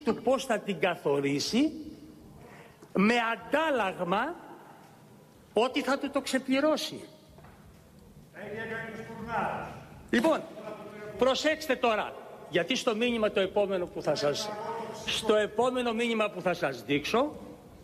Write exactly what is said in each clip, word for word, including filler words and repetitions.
του πώς θα την καθορίσει, με αντάλλαγμα ότι θα του το ξεπληρώσει. Λοιπόν, προσέξτε τώρα, γιατί στο μήνυμα το επόμενο που θα σας, στο επόμενο μήνυμα που θα σας δείξω,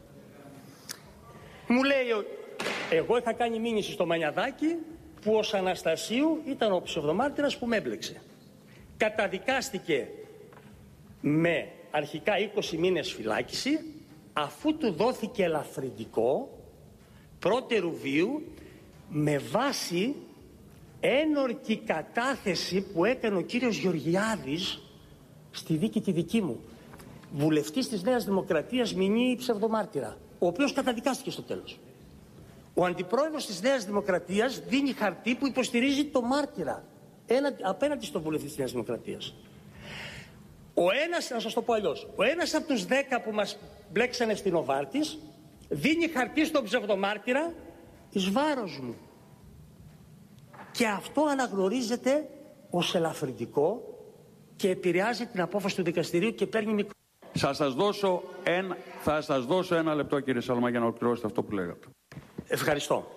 μου λέει, εγώ είχα κάνει μήνυση στο Μανιαδάκη που ως Αναστασίου ήταν ο ψευδομάρτυρας που με έμπλεξε. Καταδικάστηκε με αρχικά είκοσι μήνες φυλάκιση, αφού του δόθηκε ελαφρυντικό πρώτερου βίου με βάση ένορκη κατάθεση που έκανε ο κύριος Γεωργιάδης στη δίκη τη δική μου, βουλευτής της Νέας Δημοκρατίας, μηνύει ψευδομάρτυρα, ο οποίος καταδικάστηκε στο τέλος. Ο αντιπρόεδρος της Νέας Δημοκρατίας δίνει χαρτί που υποστηρίζει το μάρτυρα ένα, απέναντι στον βουλευτή της Νέας Δημοκρατίας. Ο ένας, να σας το πω αλλιώς, ο ένας από τους δέκα που μας μπλέξανε στην Οβάρτης δίνει χαρτί στον ψευδομάρτυρα εις βάρος μου. Και αυτό αναγνωρίζεται ως ελαφρυντικό και επηρεάζει την απόφαση του δικαστηρίου και παίρνει μικρό. Θα σας δώσω ένα, θα σας δώσω ένα λεπτό, κύριε Σαλαμά, για να ολοκληρώσετε αυτό που λέγατε. Ευχαριστώ.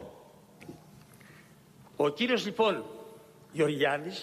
Ο κύριος λοιπόν Γεωργιάδης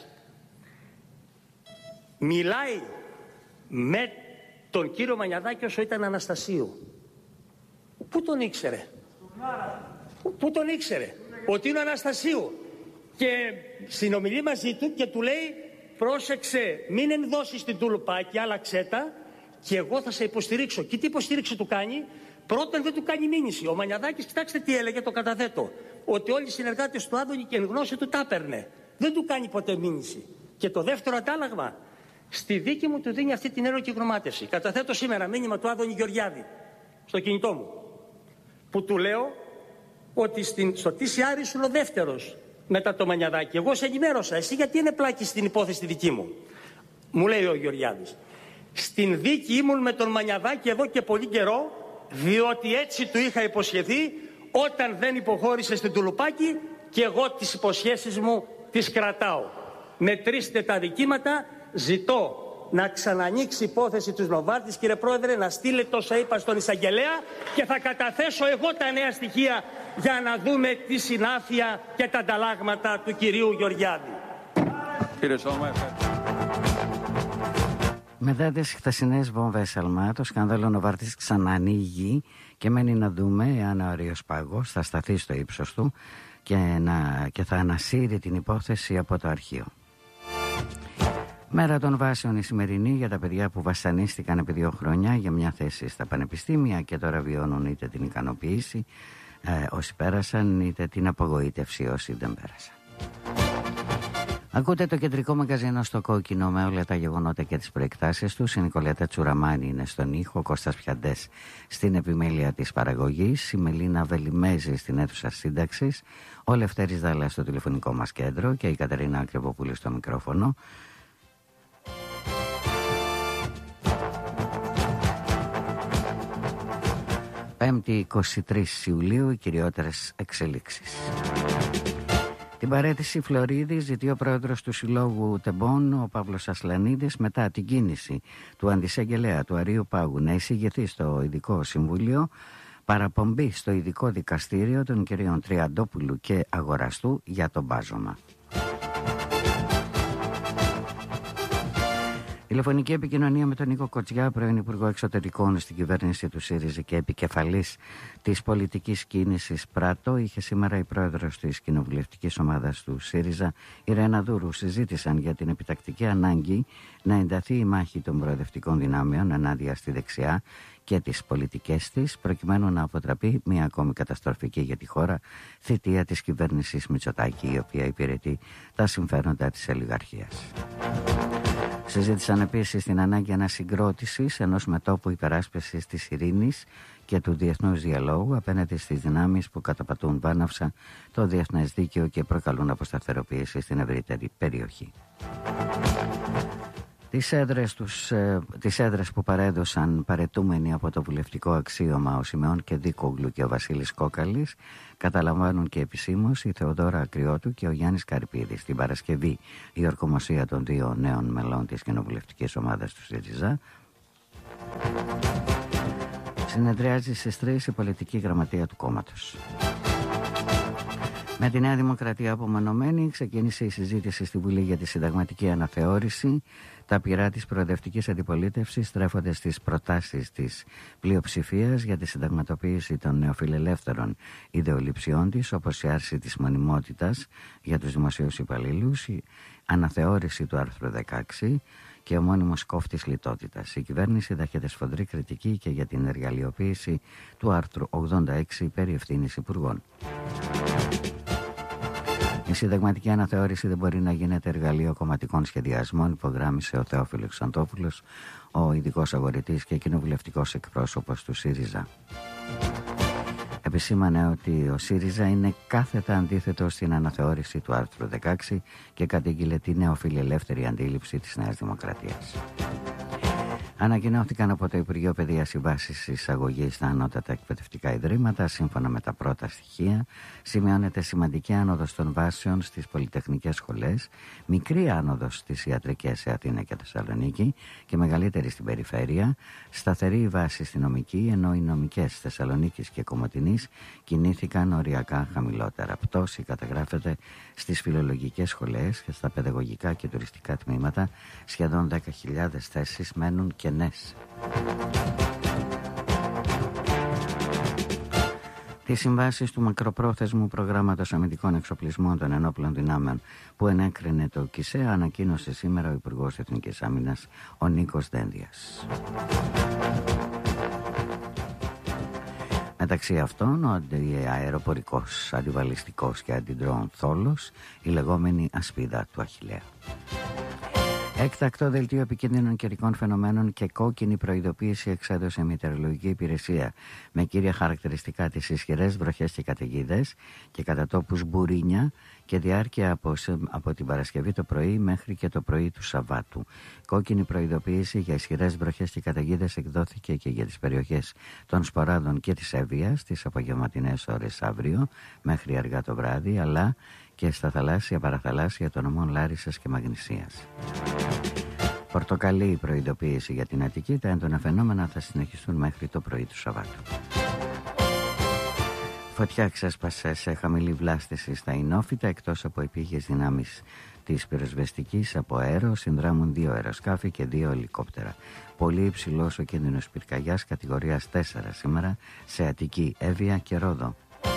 μιλάει με τον κύριο Μανιαδάκη όσο ήταν Αναστασίου. Πού τον ήξερε? Πού τον ήξερε? Ότι είναι Αναστασίου. Και συνομιλεί μαζί του και του λέει, πρόσεξε, μην ενδώσεις την τουλουπάκι, άλλαξέ τα και εγώ θα σε υποστηρίξω. Και τι υποστήριξη του κάνει? Πρώτον, δεν του κάνει μήνυση. Ο Μανιαδάκης, κοιτάξτε τι έλεγε, το καταθέτω, ότι όλοι οι συνεργάτες του Άδωνη και εν γνώση του τα έπαιρνε. Δεν του κάνει ποτέ μήνυση. Και το δεύτερο αντάλλαγμα, στη δίκη μου του δίνει αυτή την έρωκη γνωμάτευση. Καταθέτω σήμερα μήνυμα του Άδωνη Γεωργιάδη στο κινητό μου, που του λέω ότι στην, στο τι σι αρ ήσουν ο δεύτερος μετά το Μανιαδάκη. Εγώ σε ενημέρωσα. Εσύ γιατί είναι πλάκη στην υπόθεση τη δική μου? Μου λέει ο Γεωργιάδης, στην δίκη ήμουν με τον Μανιαδάκη εδώ και πολύ καιρό, διότι έτσι του είχα υποσχεθεί όταν δεν υποχώρησε στην τουλουπάκι, και εγώ τις υποσχέσεις μου τις κρατάω. Μετρήστε τα δικήματα, ζητώ να ξανανοίξει η υπόθεση της Νοβάρτης, κύριε Πρόεδρε, να στείλετε όσα είπα στον εισαγγελέα και θα καταθέσω εγώ τα νέα στοιχεία για να δούμε τη συνάφεια και τα ανταλλάγματα του κυρίου Γεωργιάδη. Κύριε Σαλαμά, μετά τις χθεσινές βόμβες Σαλμά, το σκάνδαλο Νοβάρτης ξανανοίγει και μένει να δούμε εάν ο Αριοσπάγος θα σταθεί στο ύψος του και, να, και θα ανασύρει την υπόθεση από το αρχείο. Μέρα των βάσεων η σημερινή για τα παιδιά που βασανίστηκαν επί δύο χρόνια για μια θέση στα πανεπιστήμια και τώρα βιώνουν είτε την ικανοποίηση ε, όσοι πέρασαν, είτε την απογοήτευση όσοι δεν πέρασαν. Ακούτε το κεντρικό μαγκαζίνο στο Κόκκινο με όλα τα γεγονότα και τις προεκτάσεις τους. Η Νικολέτα Τσουραμάνη είναι στον ήχο, ο Κώστας Πιαντές στην επιμέλεια της παραγωγής, η Μελίνα Βελιμέζη στην αίθουσα σύνταξης, ο Λευτέρης Δάλλας στο τηλεφωνικό μας κέντρο και η Κατερίνα Κρυβοπούλη στο μικρόφωνο. Πέμπτη εικοστή τρίτη Ιουλίου, οι κυριότερες εξελίξεις. Την παραίτηση Φλωρίδη ζητεί ο πρόεδρος του Συλλόγου Τεμπών, ο Παύλος Ασλανίδης, μετά την κίνηση του αντισαγγελέα του Αρείου Πάγου να εισηγηθεί στο Ειδικό Συμβούλιο παραπομπή στο Ειδικό Δικαστήριο των κυρίων Τριαντόπουλου και Αγοραστού για το μπάζωμα. Τηλεφωνική επικοινωνία με τον Νίκο Κοτζιά, πρώην Υπουργό Εξωτερικών στην κυβέρνηση του ΣΥΡΙΖΑ και επικεφαλής της πολιτικής κίνησης ΠΡΑΤΟ, είχε σήμερα η πρόεδρος της κοινοβουλευτικής ομάδας του ΣΥΡΙΖΑ, η Ρένα Δούρου, συζήτησαν για την επιτακτική ανάγκη να ενταθεί η μάχη των προοδευτικών δυνάμεων ενάντια στη δεξιά και τις πολιτικές της, προκειμένου να αποτραπεί μια ακόμη καταστροφική για τη χώρα θητεία της κυβέρνησης Μητσοτάκη, η οποία υπηρετεί τα συμφέροντα της ολιγαρχίας. Συζήτησαν επίσης την ανάγκη ανασυγκρότησης ενός μετώπου υπεράσπισης της ειρήνης και του διεθνούς διαλόγου απέναντι στις δυνάμεις που καταπατούν βάναυσα το διεθνές δίκαιο και προκαλούν αποσταθεροποίηση στην ευρύτερη περιοχή. Τις έδρες, τους, ε, τις έδρες που παρέδωσαν παρετούμενοι από το βουλευτικό αξίωμα ο Σιμεών Κεδίκογλου και ο Βασίλης Κόκαλης καταλαμβάνουν και επισήμως η Θεοδόρα Ακριώτου και ο Γιάννης Καρυπίδης. Την Παρασκευή η ορκομοσία των δύο νέων μελών της κοινοβουλευτικής ομάδας του ΣΥΡΙΖΑ Συνεδριάζει στις τρεις η πολιτική γραμματεία του κόμματος. Με τη Νέα Δημοκρατία απομονωμένη ξεκίνησε η συζήτηση στη Βουλή για τη συνταγματική αναθεώρηση. Τα πυρά της προοδευτικής αντιπολίτευσης στρέφονται στις προτάσεις της πλειοψηφίας για τη συνταγματοποίηση των νεοφιλελεύθερων ιδεολειψιών της, όπως η άρση της μονιμότητας για τους δημοσίους υπαλλήλους, η αναθεώρηση του άρθρου δεκαέξι και ο μόνιμος κόφτης λιτότητας. Η κυβέρνηση δέχεται σφοδρή κριτική και για την εργαλειοποίηση του άρθρου ογδόντα έξι περί ευθύνης υπουργών. Η συνταγματική αναθεώρηση δεν μπορεί να γίνεται εργαλείο κομματικών σχεδιασμών, υπογράμμισε ο Θεόφιλος Ξαντόπουλος, ο ειδικός αγορητής και κοινοβουλευτικός εκπρόσωπος του ΣΥΡΙΖΑ. Επισήμανε ότι ο ΣΥΡΙΖΑ είναι κάθετα αντίθετο στην αναθεώρηση του άρθρου δεκαέξι και κατήγγειλε τη νεοφιλελεύθερη αντίληψη της Νέας Δημοκρατίας. Ανακοινώθηκαν από το Υπουργείο Παιδείας οι βάσεις εισαγωγής στα ανώτατα εκπαιδευτικά ιδρύματα. Σύμφωνα με τα πρώτα στοιχεία, σημειώνεται σημαντική άνοδος των βάσεων στις πολυτεχνικές σχολές, μικρή άνοδος στις ιατρικές σε Αθήνα και Θεσσαλονίκη και μεγαλύτερη στην περιφέρεια, σταθερή η βάση στη νομική, ενώ οι νομικές Θεσσαλονίκης και Κομοτηνής κινήθηκαν οριακά χαμηλότερα. Πτώση καταγράφεται στις φιλολογικές σχολές και στα παιδαγωγικά και τουριστικά τμήματα. Σχεδόν δέκα χιλιάδες θέσεις μένουν κενές. Τις συμβάσεις του μακροπρόθεσμου προγράμματος αμυντικών εξοπλισμών των ενόπλων δυνάμεων που ενέκρινε το ΚΙΣΕ ανακοίνωσε σήμερα ο Υπουργός Εθνικής Άμυνας, ο Νίκος Δένδιας. Μεταξύ αυτών ο αεροπορικός, αντιβαλιστικός και αντιντρόουν θόλος, η λεγόμενη ασπίδα του Αχιλλέα. Έκτακτο δελτίο επικίνδυνων καιρικών φαινομένων και κόκκινη προειδοποίηση εξέδωσε η Μετεωρολογική Υπηρεσία, με κύρια χαρακτηριστικά τις ισχυρές βροχές και καταιγίδες και κατά τόπους μπουρίνια και διάρκεια από, από την Παρασκευή το πρωί μέχρι και το πρωί του Σαββάτου. Κόκκινη προειδοποίηση για ισχυρές βροχές και καταιγίδες εκδόθηκε και για τις περιοχές των Σποράδων και της Εύβοιας τις απογευματινές ώρες αύριο μέχρι αργά το βράδυ, αλλά και στα θαλάσσια παραθαλάσσια των νομών Λάρισσας και Μαγνησίας. Πορτοκαλί η προειδοποίηση για την Αττική. Τα έντονα φαινόμενα θα συνεχιστούν μέχρι το πρωί του Σαββάτου. Φωτιά ξέσπασε σε χαμηλή βλάστηση στα Ινόφυτα. Εκτός από επίγειες δυνάμεις της πυροσβεστικής από αέρο, συνδράμουν δύο αεροσκάφη και δύο ελικόπτερα. Πολύ υψηλός ο κίνδυνος πυρκαγιάς κατηγορίας τέσσερα σήμερα σε Αττική, Εύβοια και Ρόδο.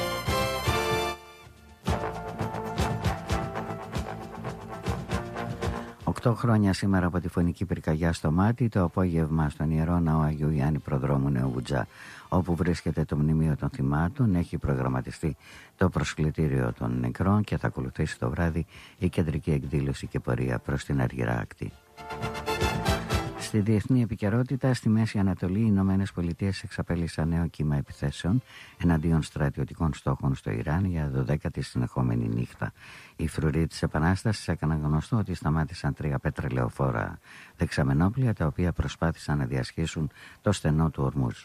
Οκτώ χρόνια σήμερα από τη φωνική πυρκαγιά στο Μάτι, το απόγευμα στον Ιερό Ναό Αγίου Ιάννη Προδρόμου Νεοβουτζά, όπου βρίσκεται το μνημείο των θυμάτων, έχει προγραμματιστεί το προσκλητήριο των νεκρών και θα ακολουθήσει το βράδυ η κεντρική εκδήλωση και πορεία προς την Αργυρά Ακτή. Στη διεθνή επικαιρότητα, στη Μέση Ανατολή, οι Ηνωμένες Πολιτείες εξαπέλυσαν νέο κύμα επιθέσεων εναντίον στρατιωτικών στόχων στο Ιράν για δωδέκατη συνεχόμενη νύχτα. Οι φρουροί της Επανάστασης έκαναν γνωστό ότι σταμάτησαν τρία πετρελαιοφόρα δεξαμενόπλια, τα οποία προσπάθησαν να διασχίσουν το στενό του Ορμούζ.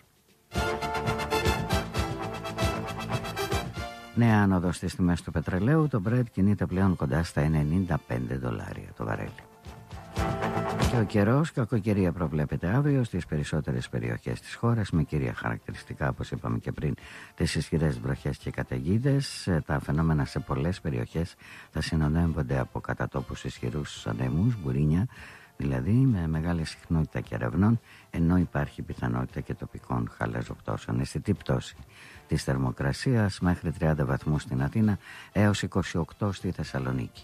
Νέα άνοδο στις τιμές του πετρελαίου, το Brent κινείται πλέον κοντά στα ενενήντα πέντε δολάρια το βαρέλι. Και ο καιρός, κακοκαιρία προβλέπεται αύριο στις περισσότερες περιοχές της χώρας, με κύρια χαρακτηριστικά, όπως είπαμε και πριν, τις ισχυρές βροχές και καταιγίδες. Τα φαινόμενα σε πολλές περιοχές θα συνοδεύονται από κατά τόπους ισχυρούς ανέμους, μπουρίνια, δηλαδή με μεγάλη συχνότητα κεραυνών, ενώ υπάρχει πιθανότητα και τοπικών χαλαζοπτώσεων. Αισθητή πτώση της θερμοκρασίας μέχρι τριάντα βαθμούς στην Αθήνα έως είκοσι οκτώ στη Θεσσαλονίκη.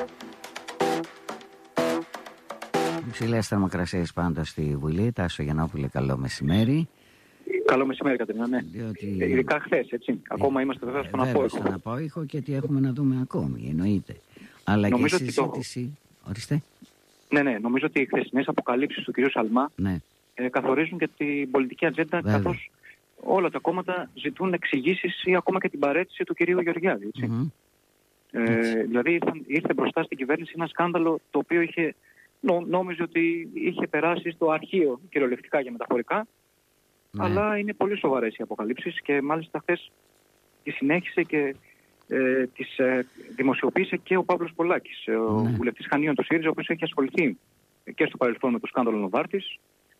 Υψηλές θερμοκρασίες πάντως στη Βουλή. Τάσο Γιαννόπουλε, καλό μεσημέρι. Καλό μεσημέρι, Κατερίνα, ναι. Διότι... Ειδικά χθες, έτσι. Ε, ακόμα είμαστε βέβαια στον ε, απόϊχο. Στον απόϊχο και τι έχουμε να δούμε ακόμη, εννοείται. Αλλά νομίζω και η συζήτηση... Το... Ορίστε. Ναι, ναι. Νομίζω ότι οι χθεσινές αποκαλύψεις του κ. Σαλμά ναι. ε, καθορίζουν και την πολιτική ατζέντα, καθώς όλα τα κόμματα ζητούν εξηγήσεις ή ακόμα και την παραίτηση του κ. Γεωργιάδη, έτσι. Mm-hmm. Ε, έτσι. Δηλαδή ήρθε, ήρθε μπροστά στην κυβέρνηση ένα σκάνδαλο το οποίο είχε... Νο, νόμιζε ότι είχε περάσει στο αρχείο κυριολεκτικά για μεταφορικά, ναι. Αλλά είναι πολύ σοβαρές οι αποκαλύψεις και μάλιστα χθες τη συνέχισε και ε, τις ε, δημοσιοποίησε και ο Παύλος Πολάκης, ναι. ο βουλευτής Χανίων του ΣΥΡΙΖΑ, ο οποίος έχει ασχοληθεί και στο παρελθόν με το σκάνδαλο Νοβάρτης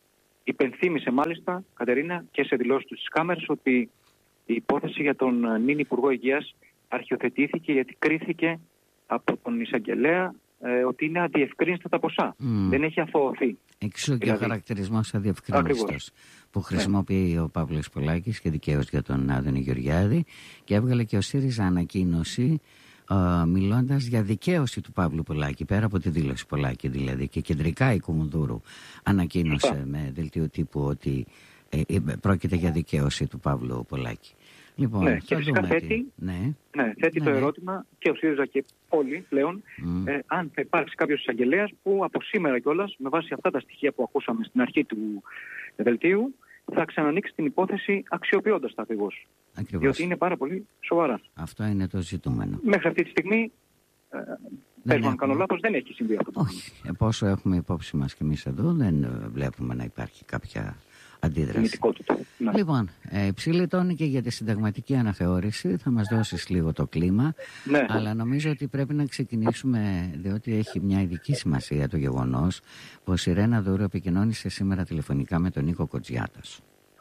Υπενθύμησε μάλιστα, Κατερίνα, και σε δηλώσεις του στις κάμερες ότι η υπόθεση για τον νυν Υπουργό Υγείας αρχιοθετήθηκε γιατί κρίθηκε από τον εισαγγελέα ε, ότι είναι αδιευκρίνηστα τα ποσά. Mm. Δεν έχει αθωωωθεί. Εξού και ο χαρακτηρισμός αδιευκρίνιστος που χρησιμοποιεί ναι. ο Παύλος Πολάκης και δικαίως για τον Άδωνη Γεωργιάδη, και έβγαλε και ο ΣΥΡΙΖΑ ανακοίνωση uh, μιλώντας για δικαίωση του Παύλου Πολάκη, πέρα από τη δήλωση Πολάκη δηλαδή, και κεντρικά η Κουμουνδούρου ανακοίνωσε yeah. με δελτίο τύπου ότι ε, ε, πρόκειται για δικαίωση του Παύλου Πολάκη. Λοιπόν, ναι, και φυσικά θέτει, ναι. Ναι, θέτει ναι, το ερώτημα και ο ΣΥΡΙΖΑ και όλοι πλέον mm. ε, αν θα υπάρξει κάποιος εισαγγελέας που από σήμερα κιόλας, με βάση αυτά τα στοιχεία που ακούσαμε στην αρχή του δελτίου, θα ξανανοίξει την υπόθεση αξιοποιώντας τα ακριβώς. Ακριβώς. Διότι είναι πάρα πολύ σοβαρά. Αυτό είναι το ζητούμενο. Μέχρι αυτή τη στιγμή, ε, πες μου αν κάνω λάθος, δεν έχει συμβεί αυτό. Όχι. Πόσο έχουμε υπόψη μας κι εμείς εδώ, δεν βλέπουμε να υπάρχει κάποια αντίδραση. Ναι. Λοιπόν, ε, ψηλητώνει και για τη συνταγματική αναθεώρηση. Θα μας δώσεις λίγο το κλίμα. Ναι. Αλλά νομίζω ότι πρέπει να ξεκινήσουμε, διότι έχει μια ειδική σημασία το γεγονός πως η Ρένα Δούρου επικοινώνησε σήμερα τηλεφωνικά με τον Νίκο Κοτζιάτος.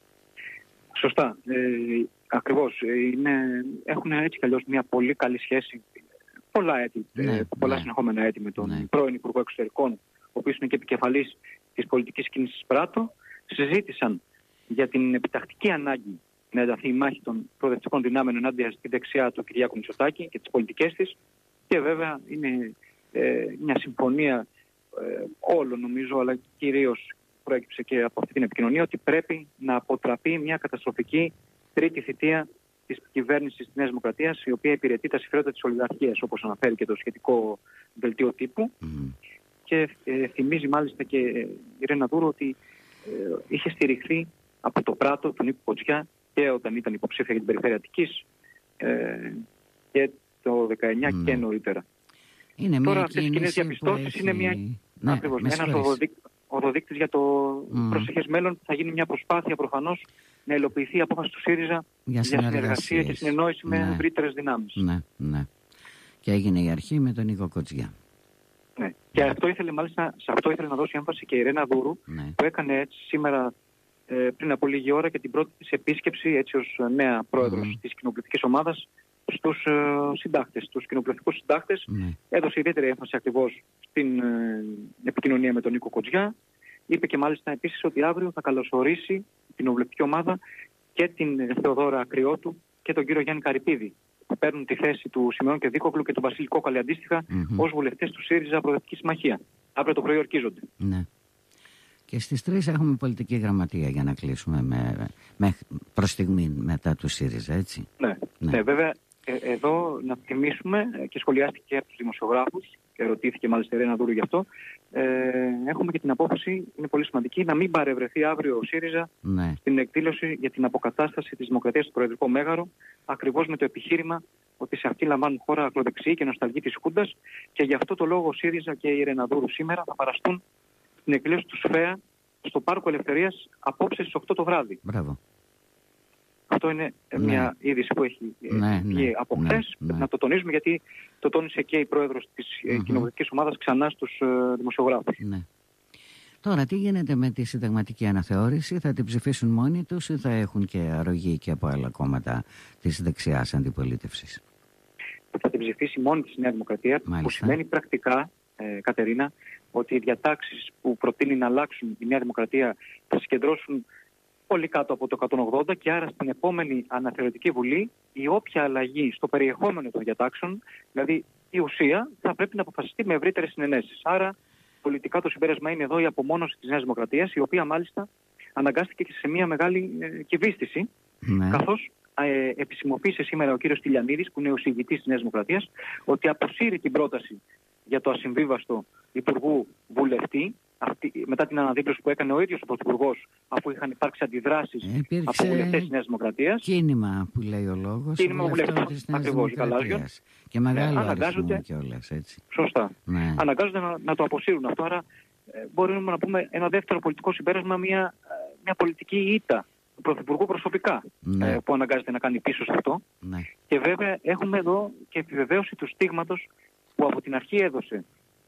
Σωστά. Ε, ακριβώς. Είναι, έχουν έτσι κι αλλιώς μια πολύ καλή σχέση. Πολλά έτη, ναι, ε, πολλά ναι. συνεχόμενα έτη με τον ναι. πρώην Υπουργό Εξωτερικών, ο οποίος είναι και επικεφαλής της πολιτικής κίνησης Πράτο. Συζήτησαν για την επιτακτική ανάγκη να ενταθεί η μάχη των προοδευτικών δυνάμεων ενάντια στη δεξιά του Κυριάκου Μητσοτάκη και τις πολιτικές της, και βέβαια είναι ε, μια συμφωνία ε, όλων νομίζω, αλλά κυρίως προέκυψε και από αυτή την επικοινωνία, ότι πρέπει να αποτραπεί μια καταστροφική τρίτη θητεία της κυβέρνησης της Νέας Δημοκρατίας, η οποία υπηρετεί τα συμφέροντα της ολιγαρχίας, όπως αναφέρει και το σχετικό δελτίο τύπου. Mm. Και ε, θυμίζει μάλιστα και η Ρένα Δούρου ότι ε, είχε στηριχθεί από το Πράτο, τον Νίκο Κοτζιά, και όταν ήταν υποψήφια για την περιφέρεια Αττικής ε, και το δεκαεννιά mm. και νωρίτερα. Είναι Τώρα αυτές οι κοινές διαπιστώσεις έχει... είναι μια, ναι, ακριβώς, ένας οδοδίκ, οδοδείκτης για το mm. προσεχές μέλλον. Θα γίνει μια προσπάθεια προφανώς να υλοποιηθεί η απόφαση του ΣΥΡΙΖΑ για, για συνεργασία και συνεννόηση ναι. με ευρύτερες δυνάμεις. Ναι, ναι. Και έγινε η αρχή με τον Νίκο Κοτζιά. Ναι. Και αυτό ήθελε, μάλιστα, σε αυτό ήθελε να δώσει έμφαση και η Ρένα Δούρου, ναι. που έκανε έτσι σήμερα ε, πριν από λίγη ώρα και την πρώτη της επίσκεψη έτσι ως νέα πρόεδρος mm. της κοινοβουλευτικής ομάδας στους ε, συντάκτες, στους κοινοβουλευτικούς συντάκτες. Mm. Έδωσε ιδιαίτερη έμφαση ακριβώς στην ε, επικοινωνία με τον Νίκο Κοτζιά. Είπε και μάλιστα επίσης ότι αύριο θα καλωσορίσει την κοινοβουλευτική ομάδα και την Θεοδόρα Ακριώτου και τον κύριο Γιάννη Καρυπίδη, που παίρνουν τη θέση του Σιμεών και Δίκοβλου και του Βασίλη Κόκαλη αντίστοιχα mm-hmm. ως βουλευτές του ΣΥΡΙΖΑ Προοδευτική Συμμαχία. Αύριο το πρωί ορκίζονται. Ναι. Και στις τρεις έχουμε πολιτική γραμματεία για να κλείσουμε με, με, προς στιγμή μετά του ΣΥΡΙΖΑ, έτσι. Ναι, ναι. ναι βέβαια ε, εδώ να θυμίσουμε και σχολιάστηκε και από τους δημοσιογράφους και ρωτήθηκε μάλιστα η Ρένα Δούρου γι' αυτό. Ε, έχουμε και την απόφαση, είναι πολύ σημαντική, να μην παρευρεθεί αύριο ο ΣΥΡΙΖΑ ναι. στην εκδήλωση για την αποκατάσταση της δημοκρατίας στο Προεδρικό Μέγαρο, ακριβώς με το επιχείρημα ότι σε αυτή λαμβάνουν χώρα ακροδεξιοί και νοσταλγοί της Χούντας, και γι' αυτό το λόγο ο ΣΥΡΙΖΑ και η Ρένα Δούρου σήμερα θα παραστούν στην εκδήλωση του ΣΦΕΑ στο Πάρκο Ελευθερίας απόψε στις οκτώ το βράδυ. Μπράβο. Αυτό είναι ναι. μια είδηση που έχει ναι, βγει ναι, από ναι, χθες. ναι. Να το τονίζουμε, γιατί το τόνισε και η πρόεδρος της mm-hmm. κοινοβουλευτικής ομάδας ξανά στους uh, δημοσιογράφους. Ναι. Τώρα, τι γίνεται με τη συνταγματική αναθεώρηση? Θα την ψηφίσουν μόνοι τους ή θα έχουν και αρρωγή και από άλλα κόμματα της δεξιάς αντιπολίτευσης? Θα την ψηφίσει μόνη της Νέα Δημοκρατία, Μάλιστα. που σημαίνει πρακτικά, ε, Κατερίνα, ότι οι διατάξεις που προτείνει να αλλάξουν η Νέα Δημοκρατία θα συγκεντρώσουν πολύ κάτω από το εκατόν ογδόντα, και άρα στην επόμενη αναθεωρητική βουλή η όποια αλλαγή στο περιεχόμενο των διατάξεων, δηλαδή η ουσία, θα πρέπει να αποφασιστεί με ευρύτερες συνενέσεις. Άρα πολιτικά το συμπέρασμα είναι εδώ η απομόνωση της Νέας Δημοκρατίας, η οποία μάλιστα αναγκάστηκε και σε μια μεγάλη ε, κυβίστηση, ναι. καθώς ε, επισημοποίησε σήμερα ο κύριος Τηλιανίδης, που είναι ο συγητής της Νέας Δημοκρατίας, ότι αποσύρει την πρόταση για το ασυμβίβαστο υπουργού βουλευτή, αυτή, μετά την αναδίπλωση που έκανε ο ίδιος ο Πρωθυπουργός, αφού είχαν υπάρξει αντιδράσεις ε, από βουλευτές της Νέας Δημοκρατίας. Κίνημα που λέει ο λόγος. Κίνημα βουλευτών, ακριβώς, Γαλάζιον. Και μεγάλο ναι, αριθμό κιόλας, έτσι. Σωστά. Ναι. Αναγκάζονται να, να το αποσύρουν αυτό. Άρα ε, μπορούμε να πούμε ένα δεύτερο πολιτικό συμπέρασμα, μια, μια πολιτική ήττα του Πρωθυπουργού προσωπικά, ναι. ε, που αναγκάζεται να κάνει πίσω σε αυτό. Ναι. Και βέβαια έχουμε εδώ και επιβεβαίωση του στίγματος που από την αρχή έδωσε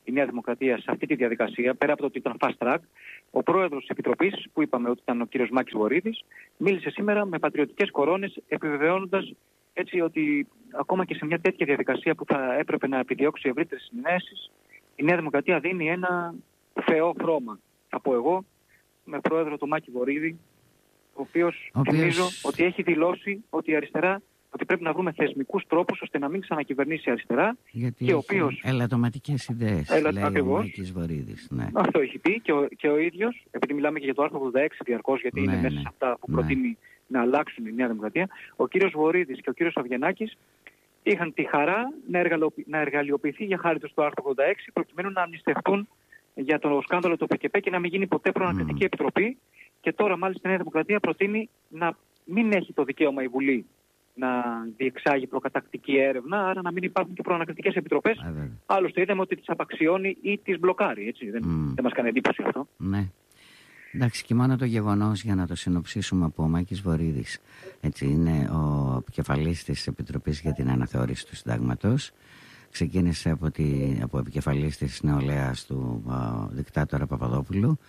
η Νέα Δημοκρατία σε αυτή τη διαδικασία, πέρα από το ότι ήταν fast track, ο πρόεδρος της Επιτροπής, που είπαμε ότι ήταν ο κύριος Μάκης Βορίδης, μίλησε σήμερα με πατριωτικές κορώνες, επιβεβαιώνοντας έτσι ότι ακόμα και σε μια τέτοια διαδικασία που θα έπρεπε να επιδιώξει ευρύτερες συνενέσεις, η Νέα Δημοκρατία δίνει ένα φαιό χρώμα. Θα πω εγώ, με πρόεδρο τον Μάκη Βορίδη, ο οποίος νομίζω ότι έχει δηλώσει ότι η αριστερά, ότι πρέπει να βρούμε θεσμικούς τρόπους ώστε να μην ξανακυβερνήσει η αριστερά. Γιατί και ο οποίος ελαττωματικές ιδέες, Ελα... λέει ακριβώς. ο Μάκης Βορίδης. Ναι. Αυτό έχει πει και ο, και ο ίδιος, επειδή μιλάμε και για το άρθρο ογδόντα έξι διαρκώς, γιατί ναι, είναι μέσα ναι. σε αυτά που ναι. προτείνει να αλλάξουν η Νέα Δημοκρατία, ο κύριος Βορίδης και ο κύριος Αβγενάκης είχαν τη χαρά να, εργαλειοποιη... να εργαλειοποιηθεί για χάρη τους το άρθρο ογδόντα έξι, προκειμένου να αμνηστευτούν για το σκάνδαλο του ΠΚΠ και να μην γίνει ποτέ προανακριτική mm. επιτροπή. Και τώρα μάλιστα η Νέα Δημοκρατία προτείνει να μην έχει το δικαίωμα η Βουλή να διεξάγει προκατακτική έρευνα, άρα να μην υπάρχουν και προανακριτικές επιτροπές. Mm. Άλλωστε είδαμε ότι τις απαξιώνει ή τις μπλοκάρει. Έτσι. Δεν, mm. δεν μας κάνει εντύπωση αυτό. Ναι. Εντάξει, και μόνο το γεγονός, για να το συνοψίσουμε, από ο Μάκης Βορίδης, έτσι, είναι ο επικεφαλής της Επιτροπής για την Αναθεώρηση του Συντάγματος. Ξεκίνησε από, τη, από επικεφαλής της νεολαίας του ο, δικτάτορα Παπαδόπουλου.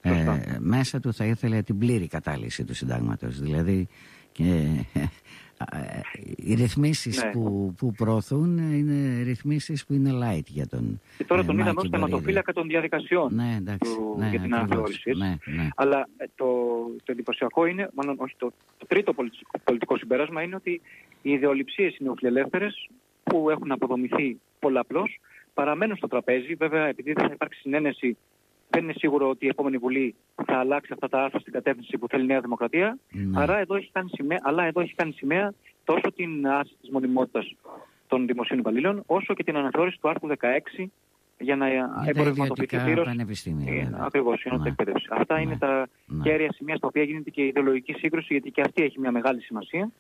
Ε, μέσα του θα ήθελε την πλήρη κατάλυση του συντάγματος. Δηλαδή και, ε, ε, οι ρυθμίσεις ναι. που, που προωθούν είναι ρυθμίσεις που είναι light για τον. Και τώρα ε, τον είδαμε ως θεματοφύλακα των διαδικασιών ναι, εντάξει, του, ναι, για την αναθεώρηση. Ναι, ναι. Αλλά το, το εντυπωσιακό είναι, μάλλον όχι το, το τρίτο πολιτικό, πολιτικό συμπέρασμα είναι ότι οι ιδεολειψίες οι νεοφιλελεύθερες που έχουν αποδομηθεί πολλαπλώς παραμένουν στο τραπέζι. Βέβαια, επειδή δεν θα υπάρξει συνένεση, δεν είναι σίγουρο ότι η επόμενη Βουλή θα αλλάξει αυτά τα άρθρα στην κατεύθυνση που θέλει η Νέα Δημοκρατία. Ναι. Άρα εδώ έχει κάνει σημαία, αλλά εδώ έχει κάνει σημαία τόσο την άσκηση της μονιμότητας των δημοσίων υπαλλήλων, όσο και την αναθεώρηση του άρθρου δεκαέξι για να εμπορευματοποιηθεί πλήρως. Ακριβώς, η εκπαίδευση. Αυτά ναι. είναι τα ναι. κέρια σημεία στα οποία γίνεται και η ιδεολογική σύγκρουση, γιατί και αυτή έχει μια μεγάλη σημασία.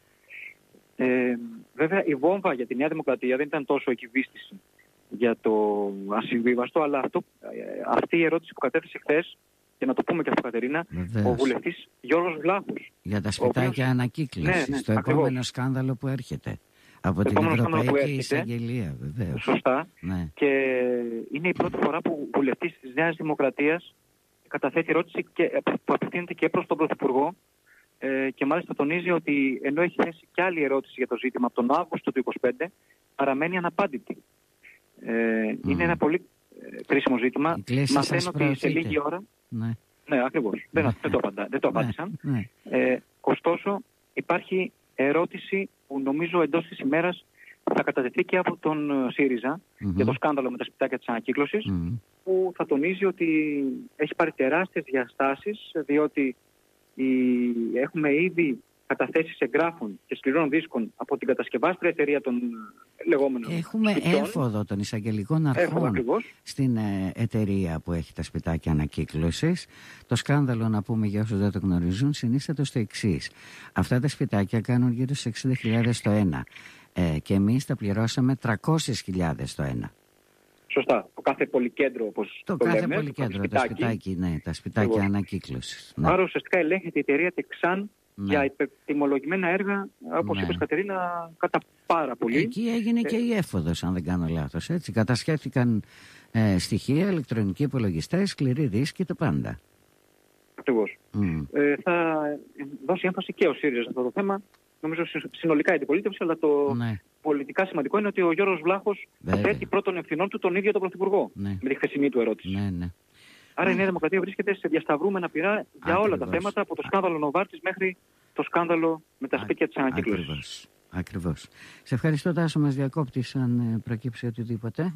Ε, βέβαια, η βόμβα για τη Νέα Δημοκρατία δεν ήταν τόσο εκβίστηση για το ασυμβίβαστο, αλλά αυτό, αυτή η ερώτηση που κατέθεσε χθες, και να το πούμε και αυτό, Κατερίνα, βεβαίως, ο βουλευτής Γιώργος Βλάχος. Για τα σπιτάκια οποίος... ανακύκλωσης, ναι, ναι, το ακριβώς. επόμενο σκάνδαλο που έρχεται. Από το την Ευρωπαϊκή Εισαγγελία, βεβαίως. Σωστά. Ναι. Και είναι η πρώτη φορά που ο βουλευτής της Νέας Δημοκρατίας καταθέτει ερώτηση και, που απευθύνεται και προς τον Πρωθυπουργό. Ε, και μάλιστα τονίζει ότι ενώ έχει θέσει και άλλη ερώτηση για το ζήτημα από τον Αύγουστο του είκοσι πέντε, παραμένει αναπάντητη. Ε, mm. Είναι ένα πολύ ε, κρίσιμο ζήτημα. Μαθαίνω ότι σε λίγη ώρα... Ναι, ναι ακριβώς. Ναι. Δεν, δεν, το απαντά, δεν το απάντησαν. Ναι. Ε, ωστόσο υπάρχει ερώτηση που νομίζω εντός της ημέρας θα κατατεθεί και από τον ΣΥΡΙΖΑ mm-hmm. για το σκάνδαλο με τα σπιτάκια της ανακύκλωσης, mm-hmm. που θα τονίζει ότι έχει πάρει τεράστιες διαστάσεις, διότι η... έχουμε ήδη καταθέσεις εγγράφων και σκληρών δίσκων από την κατασκευάστρια εταιρεία των λεγόμενων Έχουμε σπιτιών. Έφοδο των εισαγγελικών αρχών στην ε, εταιρεία που έχει τα σπιτάκια ανακύκλωσης. Το σκάνδαλο, να πούμε για όσους δεν το γνωρίζουν, συνίσταται στο εξής. Αυτά τα σπιτάκια κάνουν γύρω στις εξήντα χιλιάδες το ένα ε, και εμείς τα πληρώσαμε τριακόσιες χιλιάδες το ένα. Σωστά. Το κάθε πολυκέντρο, όπως το, το κάθε λέμε, πολυκέντρο, το σπιτάκι, τα σπιτάκι, ναι, τα σπιτάκια ανακύκλωσης. Ναι. Άρα ουσιαστικά ελέγχεται η εταιρεία Τεξάν ναι. για υπερτιμολογημένα έργα, όπως ναι. είπες Κατερίνα, κατά πάρα πολύ. Εκεί έγινε ε... και η έφοδος, αν δεν κάνω λάθος. Έτσι. Κατασχέθηκαν ε, στοιχεία, ηλεκτρονικοί υπολογιστές, σκληροί δίσκοι, το πάντα. Ακριβώς. Mm. Ε, θα δώσει έμφαση και ο ΣΥΡΙΖΑ σε αυτό το θέμα. Νομίζω συνολικά η αντιπολίτευση, αλλά το ναι. πολιτικά σημαντικό είναι ότι ο Γιώργος Βλάχος θέτει πρώτον ευθυνών του τον ίδιο τον Πρωθυπουργό ναι. με τη χθεσινή του ερώτηση. Ναι, ναι. Άρα ναι. η Νέα Δημοκρατία βρίσκεται σε διασταυρούμενα πυρά για Ακριβώς. όλα τα θέματα, από το σκάνδαλο Νοβάρτης μέχρι το σκάνδαλο με τα σπίτια της ανακύκλωσης. Ακριβώς. Ακριβώς. Σε ευχαριστώ, Τάσο, μας διακόπτεις αν προκύψει οτιδήποτε.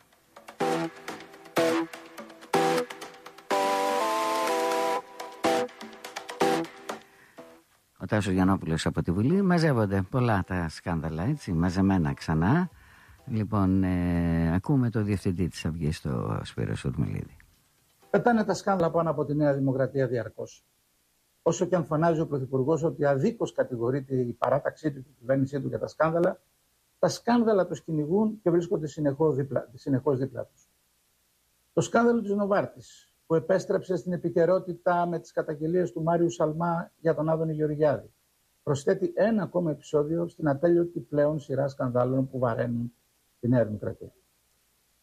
Ο Τάσος Γιαννόπουλος από τη Βουλή. Μαζεύονται πολλά τα σκάνδαλα, έτσι, μαζεμένα ξανά. Λοιπόν, ε, ακούμε το διευθυντή της Αυγής, το Σπύρο Σουρμελίδη. Πετάνε τα σκάνδαλα πάνω από τη Νέα Δημοκρατία διαρκώς. Όσο και αν φωνάζει ο Πρωθυπουργός ότι αδίκως κατηγορείται η παράταξή του και η κυβέρνησή του για τα σκάνδαλα, τα σκάνδαλα τους κυνηγούν και βρίσκονται συνεχώς δίπλα, συνεχώς δίπλα τους. Το σκάνδαλο της Νοβάρτης, που επέστρεψε στην επικαιρότητα με τις καταγγελίες του Μάριου Σαλμά για τον Άδωνη Γεωργιάδη, προσθέτει ένα ακόμα επεισόδιο στην ατέλειωτη πλέον σειρά σκανδάλων που βαραίνουν τη Νέα Δημοκρατία.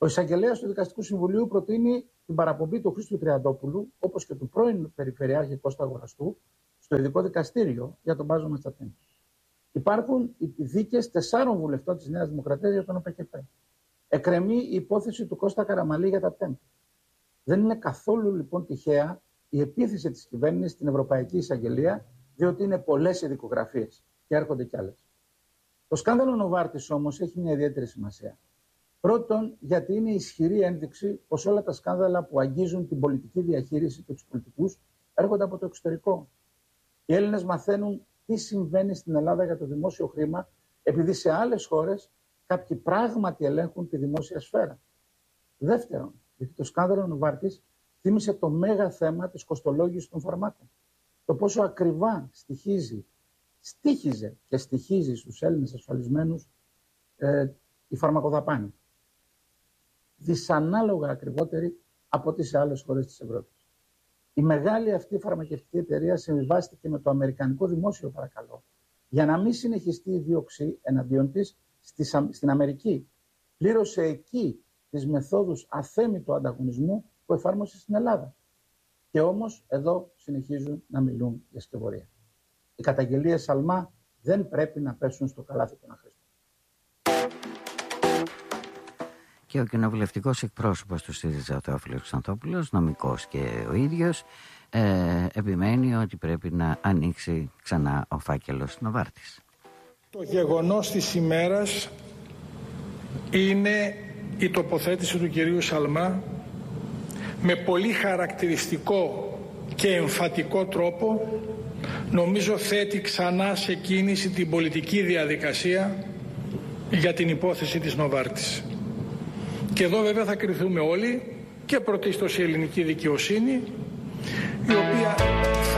Ο εισαγγελέας του Δικαστικού Συμβουλίου προτείνει την παραπομπή του Χρήστου Τριαντόπουλου, όπως και του πρώην Περιφερειάρχη Κώστα Αγοραστού, στο ειδικό δικαστήριο για τον μπάζωμα στα τέμπη. Υπάρχουν οι δίκες τεσσάρων βουλευτών της Νέας Δημοκρατίας για τον ΟΠΕΚΕΠ. Εκκρεμεί η υπόθεση του Κώστα Καραμαλή για τα τέμπη. Δεν είναι καθόλου λοιπόν τυχαία η επίθεση της κυβέρνησης στην Ευρωπαϊκή Εισαγγελία, διότι είναι πολλές οι δικογραφίες και έρχονται κι άλλες. Το σκάνδαλο Νοβάρτης όμως έχει μια ιδιαίτερη σημασία. Πρώτον, γιατί είναι ισχυρή ένδειξη πως όλα τα σκάνδαλα που αγγίζουν την πολιτική διαχείριση και τους πολιτικούς έρχονται από το εξωτερικό. Οι Έλληνες μαθαίνουν τι συμβαίνει στην Ελλάδα για το δημόσιο χρήμα, επειδή σε άλλες χώρες κάποιοι πράγματι ελέγχουν τη δημόσια σφαίρα. Δεύτερον, γιατί το σκάνδαλο Νοβάρτης θύμισε το μέγα θέμα της κοστολόγησης των φαρμάκων. Το πόσο ακριβά στοιχίζει, στοίχιζε και στοιχίζει στους Έλληνες ασφαλισμένους ε, η φαρμακοδαπάνη. Δυσανάλογα ακριβότερη από ό,τι σε άλλες χώρες της Ευρώπης. Η μεγάλη αυτή φαρμακευτική εταιρεία συμβιβάστηκε με το αμερικανικό δημόσιο, παρακαλώ, για να μην συνεχιστεί η δίωξη εναντίον της στην Αμερική. Πλήρωσε εκεί τις μεθόδους αθέμητου ανταγωνισμού που εφάρμοσε στην Ελλάδα. Και όμως εδώ συνεχίζουν να μιλούν για σκευωρία. Οι καταγγελίες Σαλμά δεν πρέπει να πέσουν στο καλάθι των αχρήστων. Και ο κοινοβουλευτικός εκπρόσωπος του ΣΥΡΙΖΑ, ο Θεόφιλος Ξανθόπουλος, νομικός και ο ίδιος, ε, επιμένει ότι πρέπει να ανοίξει ξανά ο φάκελος Νοβάρτης. Το γεγονός της ημέρας είναι η τοποθέτηση του κυρίου Σαλμά με πολύ χαρακτηριστικό και εμφατικό τρόπο. Νομίζω θέτει ξανά σε κίνηση την πολιτική διαδικασία για την υπόθεση της Νοβάρτης. Και εδώ βέβαια θα κριθούμε όλοι, και πρωτίστως η ελληνική δικαιοσύνη, η οποία θα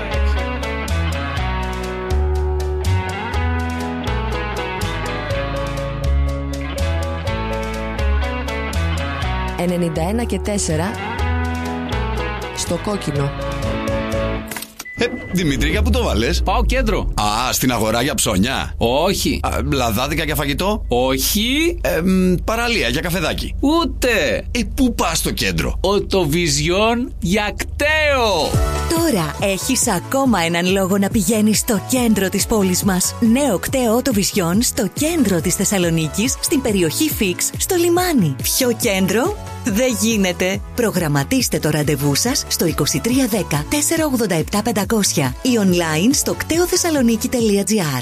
ενενήντα ένα και τέσσερα στο κόκκινο. Ε, Δημήτρη, για πού το βάλες? Πάω κέντρο. Α, στην αγορά για ψώνια. Όχι. Α, λαδάδικα για φαγητό. Όχι. Ε, μ, παραλία για καφεδάκι. Ούτε. Ε, πού πας στο κέντρο? Οτοβιζιόν για κταίο. Τώρα έχεις ακόμα έναν λόγο να πηγαίνεις στο κέντρο της πόλης μας. Νέο κταίο Οτοβιζιόν στο κέντρο της Θεσσαλονίκης, στην περιοχή Φίξ, στο λιμάνι. Ποιο κέντρο? Δεν γίνεται. Προγραμματίστε το ραντεβού σας στο είκοσι τρία δέκα τετρακόσια ογδόντα επτά πεντακόσια ή online στο κτέοθεσσαλονίκη τελεία τζι άρ.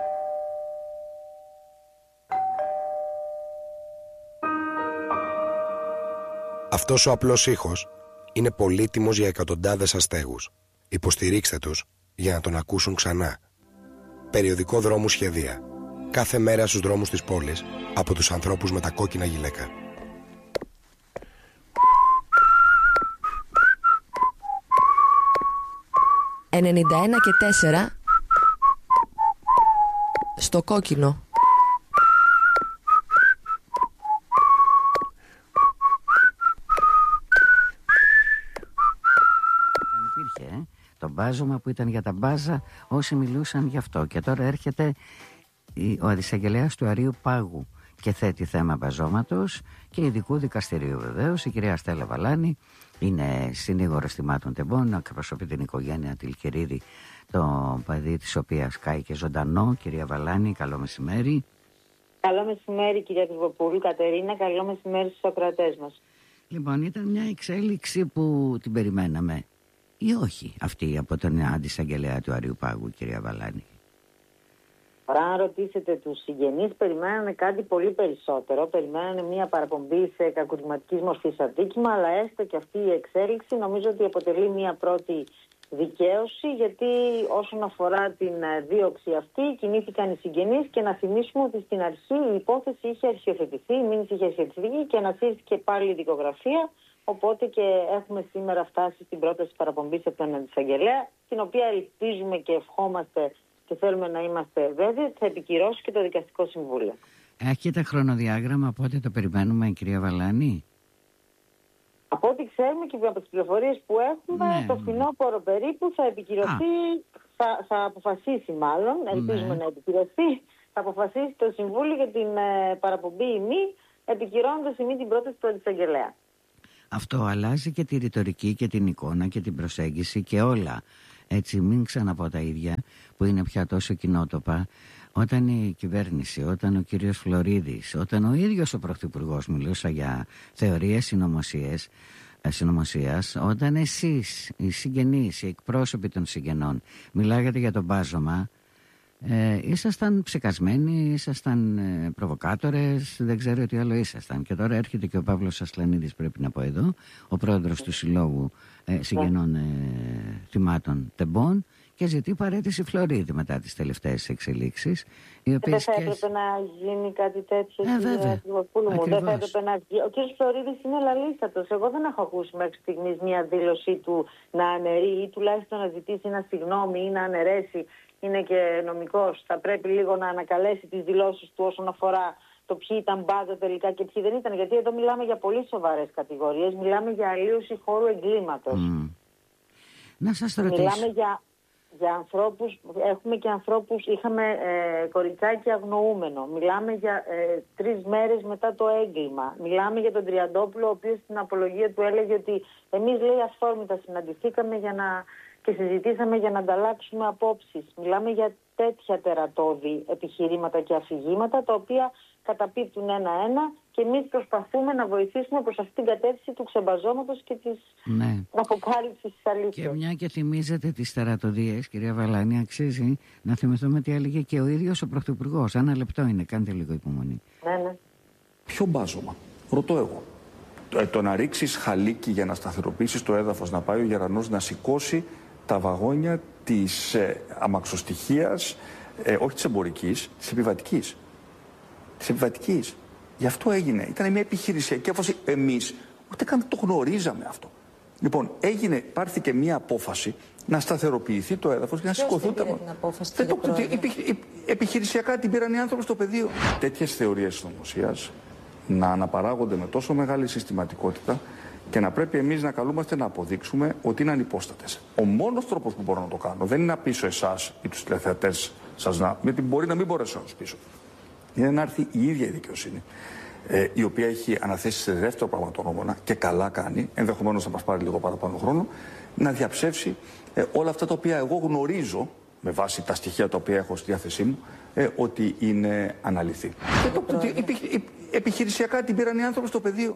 Αυτός ο απλός ήχος είναι πολύτιμος για εκατοντάδες αστέγους. Υποστηρίξτε τους για να τον ακούσουν ξανά. Περιοδικό Δρόμου Σχεδία. Κάθε μέρα στους δρόμους της πόλης από τους ανθρώπους με τα κόκκινα γυλαίκα. ενενήντα ένα και τέσσερα στο κόκκινο. Δεν υπήρχε ε? το μπάζωμα που ήταν για τα μπάζα, όσοι μιλούσαν γι' αυτό. Και τώρα έρχεται ο αντισαγγελέας του Αρείου Πάγου και θέτει θέμα μπαζώματος και ειδικού δικαστηρίου βεβαίως. Η κυρία Στέλλα Βαλάνη είναι συνήγορος θυμάτων τεμπών, εκπροσωπεί την οικογένεια Τιλκυρίδη, το παιδί της οποίας κάηκε ζωντανό. Κυρία Βαλάνη, καλό μεσημέρι. Καλό μεσημέρι κυρία Κρυβοπούλου, Κατερίνα, καλό μεσημέρι στους ακροατές μας. Λοιπόν, ήταν μια εξέλιξη που την περιμέναμε ή όχι αυτή από τον αντισαγγελέα του Αρείου Πάγου, κυρία Βαλάνη? Αν ρωτήσετε τους συγγενείς, περιμένανε κάτι πολύ περισσότερο. Περιμένανε μια παραπομπή σε κακουργηματικής μορφής αδίκημα, αλλά έστω και αυτή η εξέλιξη νομίζω ότι αποτελεί μια πρώτη δικαίωση, γιατί όσον αφορά την δίωξη αυτή κινήθηκαν οι συγγενείς, και να θυμίσουμε ότι στην αρχή η υπόθεση είχε αρχιοθετηθεί, η μήνυση είχε αρχιοθετηθεί και ανασύρθηκε πάλι η δικογραφία. Οπότε και έχουμε σήμερα φτάσει στην πρόταση παραπομπής από τον αντισαγγελέα, την οποία ελπίζουμε και ευχόμαστε και θέλουμε να είμαστε βέβαιοι ότι θα επικυρώσει και το Δικαστικό Συμβούλιο. Έχετε χρονοδιάγραμμα πότε το περιμένουμε, κυρία Βαλάνη? Από ό,τι ξέρουμε και από τις πληροφορίες που έχουμε, ναι, το φθινόπωρο περίπου θα επικυρωθεί, θα, θα αποφασίσει μάλλον, ελπίζουμε, ναι, να επικυρωθεί, θα αποφασίσει το Συμβούλιο για την ε, παραπομπή ή μη επικυρώνοντας ημί την πρόταση του αντισαγγελέα. Αυτό αλλάζει και τη ρητορική και την εικόνα και την προσέγγιση και όλα. Έτσι, μην ξαναπώ τα ίδια που είναι πια τόσο κοινότοπα. Όταν η κυβέρνηση, όταν ο κύριος Φλωρίδης, όταν ο ίδιος ο Πρωθυπουργός, μιλούσα για θεωρίες συνωμοσίες, συνωμοσίας, όταν εσείς, οι συγγενείς, οι εκπρόσωποι των συγγενών, μιλάγατε για τον μπάζωμα, ε, ήσασταν ψεκασμένοι, ήσασταν ε, προβοκάτορες, δεν ξέρω τι άλλο ήσασταν. Και τώρα έρχεται και ο Παύλος Ασλανίδης, πρέπει να πω εδώ, ο πρόεδρος του Συλλόγου ε, Συγγενών ε, Θυμάτων Τεμπών, και ζητεί παραίτηση Φλωρίδη μετά τις τελευταίες εξελίξεις. Οι οποίες δεν θα και... έπρεπε να γίνει κάτι τέτοιο. Ε, βέβαια. Μου. Δεν θα έπρεπε να... Ο κ. Φλωρίδης είναι λαλίστατος. Εγώ δεν έχω ακούσει μέχρι στιγμής μια δήλωσή του να αναιρεί ή τουλάχιστον να ζητήσει ένα συγγνώμη ή να αναιρέσει. Είναι και νομικός. Θα πρέπει λίγο να ανακαλέσει τις δηλώσεις του όσον αφορά το ποιοι ήταν μπάζα τελικά και ποιοι δεν ήταν. Γιατί εδώ μιλάμε για πολύ σοβαρές κατηγορίες. Μιλάμε για αλλίωση χώρου εγκλήματος. Mm. Να σας ρωτήσω. Μιλάμε για... Για ανθρώπους, έχουμε και ανθρώπους, είχαμε ε, κοριτσάκι αγνοούμενο. Μιλάμε για ε, τρεις μέρες μετά το έγκλημα. Μιλάμε για τον Τριαντόπουλο, ο οποίος στην απολογία του έλεγε ότι εμείς, λέει, ασφόρμητα συναντηθήκαμε για να, και συζητήσαμε για να ανταλλάξουμε απόψεις. Μιλάμε για τέτοια τερατώδη επιχειρήματα και αφηγήματα, τα οποία καταπίπτουν ένα-ένα και εμείς προσπαθούμε να βοηθήσουμε προς αυτήν την κατεύθυνση του ξεμπαζώματος και της ναι. αποκάλυψης της αλήθειας. Και μια και θυμίζετε τις τερατωδίες, κυρία Βαλάνη, αξίζει να θυμηθούμε τι έλεγε και ο ίδιος ο Πρωθυπουργός. Ένα λεπτό είναι, κάντε λίγο υπομονή. Ναι, ναι. Ποιο μπάζωμα, ρωτώ εγώ. Το, το να ρίξεις χαλίκι για να σταθεροποιήσεις το έδαφος, να πάει ο γερανός να σηκώσει τα βαγόνια της ε, αμαξοστοιχείας, ε, όχι της εμπορικής, της επιβατικής. Της επιβατικής. Γι' αυτό έγινε. Ήταν μια επιχειρησιακή απόφαση. Εμείς ούτε καν το γνωρίζαμε αυτό. Λοιπόν, έγινε, πάρθηκε μια απόφαση να σταθεροποιηθεί το έδαφος και να σηκωθούν τα βαγόνια. Δεν το ξέρω. Επιχειρησιακά την πήραν οι άνθρωποι στο πεδίο. Τέτοιες θεωρίες συνωμοσίας να αναπαράγονται με τόσο μεγάλη συστηματικότητα και να πρέπει εμείς να καλούμαστε να αποδείξουμε ότι είναι ανυπόστατες. Ο μόνος τρόπος που μπορώ να το κάνω δεν είναι να πείσω εσάς ή τους τηλεθεατές σας, να, γιατί μπορεί να μην μπορέσω να τους πείσω. Είναι να έρθει η ίδια η δικαιοσύνη, ε, η οποία έχει αναθέσει σε δεύτερο πραγματογνώμονα και καλά κάνει, ενδεχομένως να μας πάρει λίγο παραπάνω χρόνο, να διαψεύσει ε, όλα αυτά τα οποία εγώ γνωρίζω, με βάση τα στοιχεία τα οποία έχω στη διάθεσή μου, ε, ότι είναι αναλυθή. Επι, επι, επιχειρησιακά την πήραν οι άνθρωποι στο πεδίο.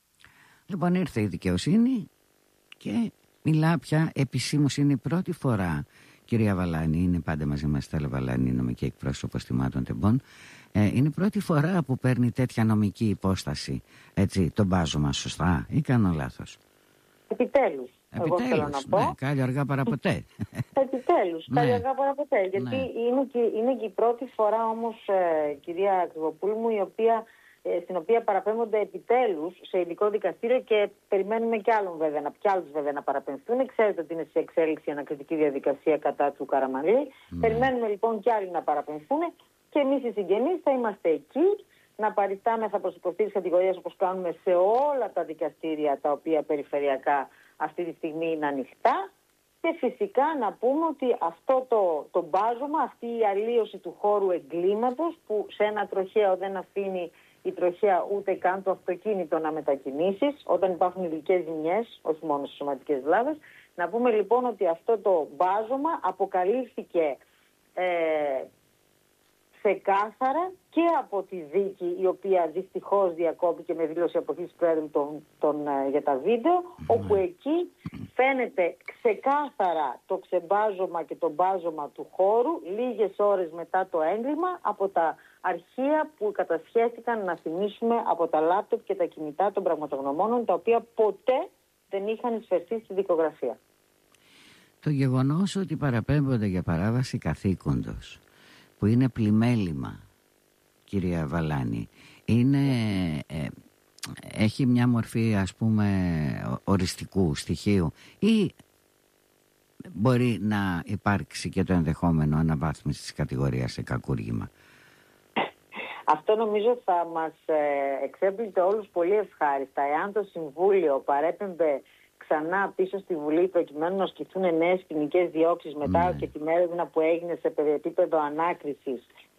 Λοιπόν, ήρθε η δικαιοσύνη και μιλά πια επισήμως. Είναι η πρώτη φορά, κυρία Βαλάνη, είναι πάντα μαζί μας, Στέλλα Βαλάνη, νομική εκπρόσωπος Θυμάτων Τεμπών. Ε, είναι η πρώτη φορά που παίρνει τέτοια νομική υπόσταση, έτσι, το μπάζωμα, σωστά ή κάνω λάθος? Επιτέλους. Επιτέλους, εγώ θέλω να πω. Ναι, κάλλιο αργά παραποτέ. Επιτέλους, ναι. κάλλιο αργά παραποτέ. Γιατί ναι. είναι, και, είναι και η πρώτη φορά όμως, ε, κυρία Κρυβοπούλου μου, η οποία, ε, στην οποία παραπέμπονται επιτέλους σε ειδικό δικαστήριο και περιμένουμε κι άλλους βέβαια, κι άλλους βέβαια να παραπεμφθούν. Ξέρετε ότι είναι σε εξέλιξη η ανακριτική διαδικασία κατά του Καραμανλή. Ναι. Περιμένουμε λοιπόν κι άλλοι να παραπεμφθούν. Και εμείς οι συγγενείς θα είμαστε εκεί να παριστάμεθα προς υποστήριξη κατηγορίας όπως κάνουμε σε όλα τα δικαστήρια τα οποία περιφερειακά αυτή τη στιγμή είναι ανοιχτά. Και φυσικά να πούμε ότι αυτό το, το μπάζωμα, αυτή η αλλίωση του χώρου εγκλήματος που σε ένα τροχαίο δεν αφήνει η τροχαία ούτε καν το αυτοκίνητο να μετακινήσεις όταν υπάρχουν ειδικές ζημιές, όχι μόνο στις σωματικές βλάβες. Να πούμε λοιπόν ότι αυτό το μπάζωμα αποκαλύφθηκε ε, ξεκάθαρα και από τη δίκη, η οποία δυστυχώς διακόπηκε με δήλωση αποχής Πρόεδρου τον, τον, για τα βίντεο, όπου εκεί φαίνεται ξεκάθαρα το ξεμπάζωμα και το μπάζωμα του χώρου λίγες ώρες μετά το έγκλημα από τα αρχεία που κατασχέθηκαν, να θυμίσουμε, από τα λάπτοπ και τα κινητά των πραγματογνωμόνων, τα οποία ποτέ δεν είχαν εισφερθεί στη δικογραφία. Το γεγονός ότι παραπέμπονται για παράβαση καθήκοντος, που είναι πλημέλημα, κυρία Βαλάνη, είναι, ε, έχει μια μορφή, ας πούμε, οριστικού στοιχείου, ή μπορεί να υπάρξει και το ενδεχόμενο αναβάθμιση της κατηγορίας σε κακούργημα? Αυτό νομίζω θα μας ε, εξέπλητε όλους πολύ ευχάριστα εάν το Συμβούλιο παρέπεμπε ξανά πίσω στη Βουλή προκειμένου να ασκηθούν νέες ποινικές διώξεις μετά mm. και την έρευνα που έγινε σε επίπεδο ανάκρισης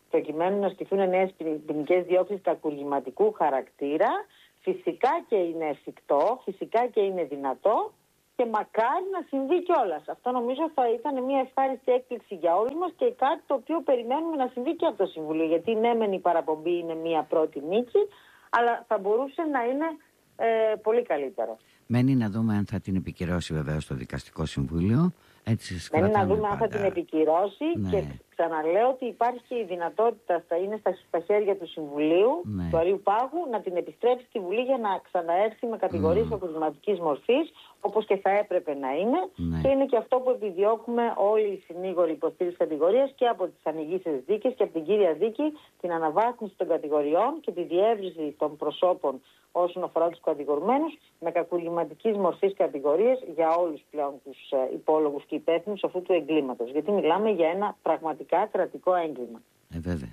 προκειμένου να ασκηθούν νέες ποινικές διώξεις κακουργηματικού χαρακτήρα. Φυσικά και είναι εφικτό, φυσικά και είναι δυνατό και μακάρι να συμβεί κιόλας. Αυτό νομίζω θα ήταν μια ευχάριστη έκπληξη για όλους μας και κάτι το οποίο περιμένουμε να συμβεί και από το Συμβουλίο. Γιατί ναι, μεν η παραπομπή είναι μια πρώτη νίκη, αλλά θα μπορούσε να είναι ε, πολύ καλύτερο. Μένει να δούμε αν θα την επικυρώσει βεβαίως το Δικαστικό Συμβούλιο. Έτσι Μένει να δούμε πάντα. αν θα την επικυρώσει ναι. και ξαναλέω ότι υπάρχει και η δυνατότητα, θα είναι στα, στα χέρια του Συμβουλίου, ναι. του Αρείου Πάγου, να την επιστρέψει στη Βουλή για να ξαναέρθει με κατηγορίες mm. αποδειγματικής μορφής, όπως και θα έπρεπε να είναι. Ναι. Και είναι και αυτό που επιδιώκουμε όλοι οι συνήγοροι υποστήριξης κατηγορίας και από τις ανοιγήσεις δίκες και από την κύρια δίκη, την αναβάθμιση των κατηγοριών και τη διεύρυνση των προσώπων όσον αφορά τους κατηγορουμένους με κακουργηματικής μορφής κατηγορίες για όλους πλέον τους ε, υπόλογους και υπεύθυνους αυτού του εγκλήματος. Γιατί μιλάμε για ένα πραγματικά κρατικό έγκλημα. Ε, βέβαια.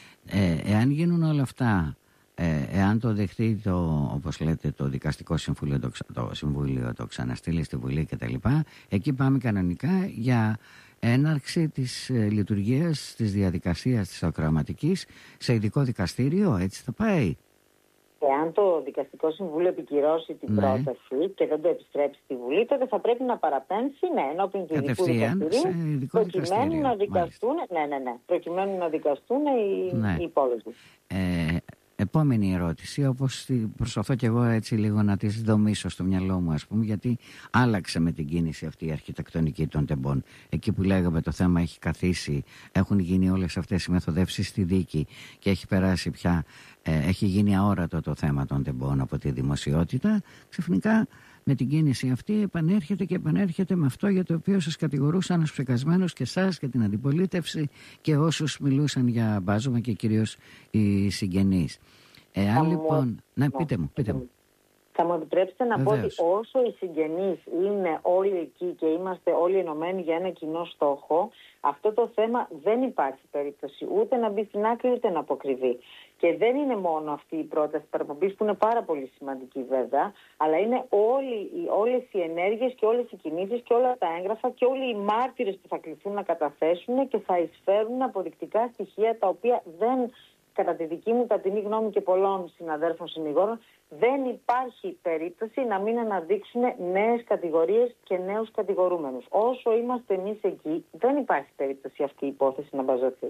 Ε, εάν γίνουν όλα αυτά, ε, εάν το δεχτεί το, όπως λέτε, το Δικαστικό Συμβούλιο, το, το Συμβούλιο το ξαναστείλει στη Βουλή κτλ., εκεί πάμε κανονικά για έναρξη της ε, λειτουργίας της διαδικασίας της ακροαματικής σε ειδικό δικαστήριο, έτσι θα πάει. Εάν το Δικαστικό Συμβούλιο επικυρώσει την ναι. πρόταση και δεν το επιστρέψει στη Βουλή, τότε θα πρέπει να παραπέμψει ναι, ενώπιον του ειδικού δικαστηρίου, προκειμένου να δικαστούν, ναι, ναι, ναι, προκειμένου να δικαστούν οι, ναι. οι υπόλοιποι. Ε, επόμενη ερώτηση, όπως προσπαθώ και εγώ έτσι λίγο να τη δομήσω στο μυαλό μου, ας πούμε, γιατί άλλαξε με την κίνηση αυτή η αρχιτεκτονική των τεμπών. Εκεί που λέγαμε το θέμα έχει καθίσει, έχουν γίνει όλες αυτές οι μεθοδεύσεις στη δίκη και έχει περάσει πια, ε, έχει γίνει αόρατο το θέμα των τεμπών από τη δημοσιότητα, ξαφνικά με την κίνηση αυτή επανέρχεται και επανέρχεται με αυτό για το οποίο σας κατηγορούσαν ως ψεκασμένους και εσάς και την αντιπολίτευση και όσους μιλούσαν για μπάζωμα και κυρίως οι συγγενείς. Εάν λοιπόν... Μου... Ναι, πείτε μου, πείτε μου. Θα μου επιτρέψετε να Βεβαίως. πω ότι όσο οι συγγενείς είναι όλοι εκεί και είμαστε όλοι ενωμένοι για ένα κοινό στόχο, αυτό το θέμα δεν υπάρχει περίπτωση ούτε να μπει στην άκρη ούτε να αποκριβεί. Και δεν είναι μόνο αυτή η πρόταση παραπομπής που είναι πάρα πολύ σημαντική βέβαια, αλλά είναι όλοι, όλες οι ενέργειες και όλες οι κινήσεις και όλα τα έγγραφα και όλοι οι μάρτυρες που θα κληθούν να καταθέσουν και θα εισφέρουν αποδεικτικά στοιχεία τα οποία δεν, κατά τη δική μου ταπεινή γνώμη και πολλών συναδέρφων συνηγόρων, δεν υπάρχει περίπτωση να μην αναδείξουν νέες κατηγορίες και νέους κατηγορούμενους. Όσο είμαστε εμείς εκεί, δεν υπάρχει περίπτωση αυτή η υπόθεση να μπαζωθεί.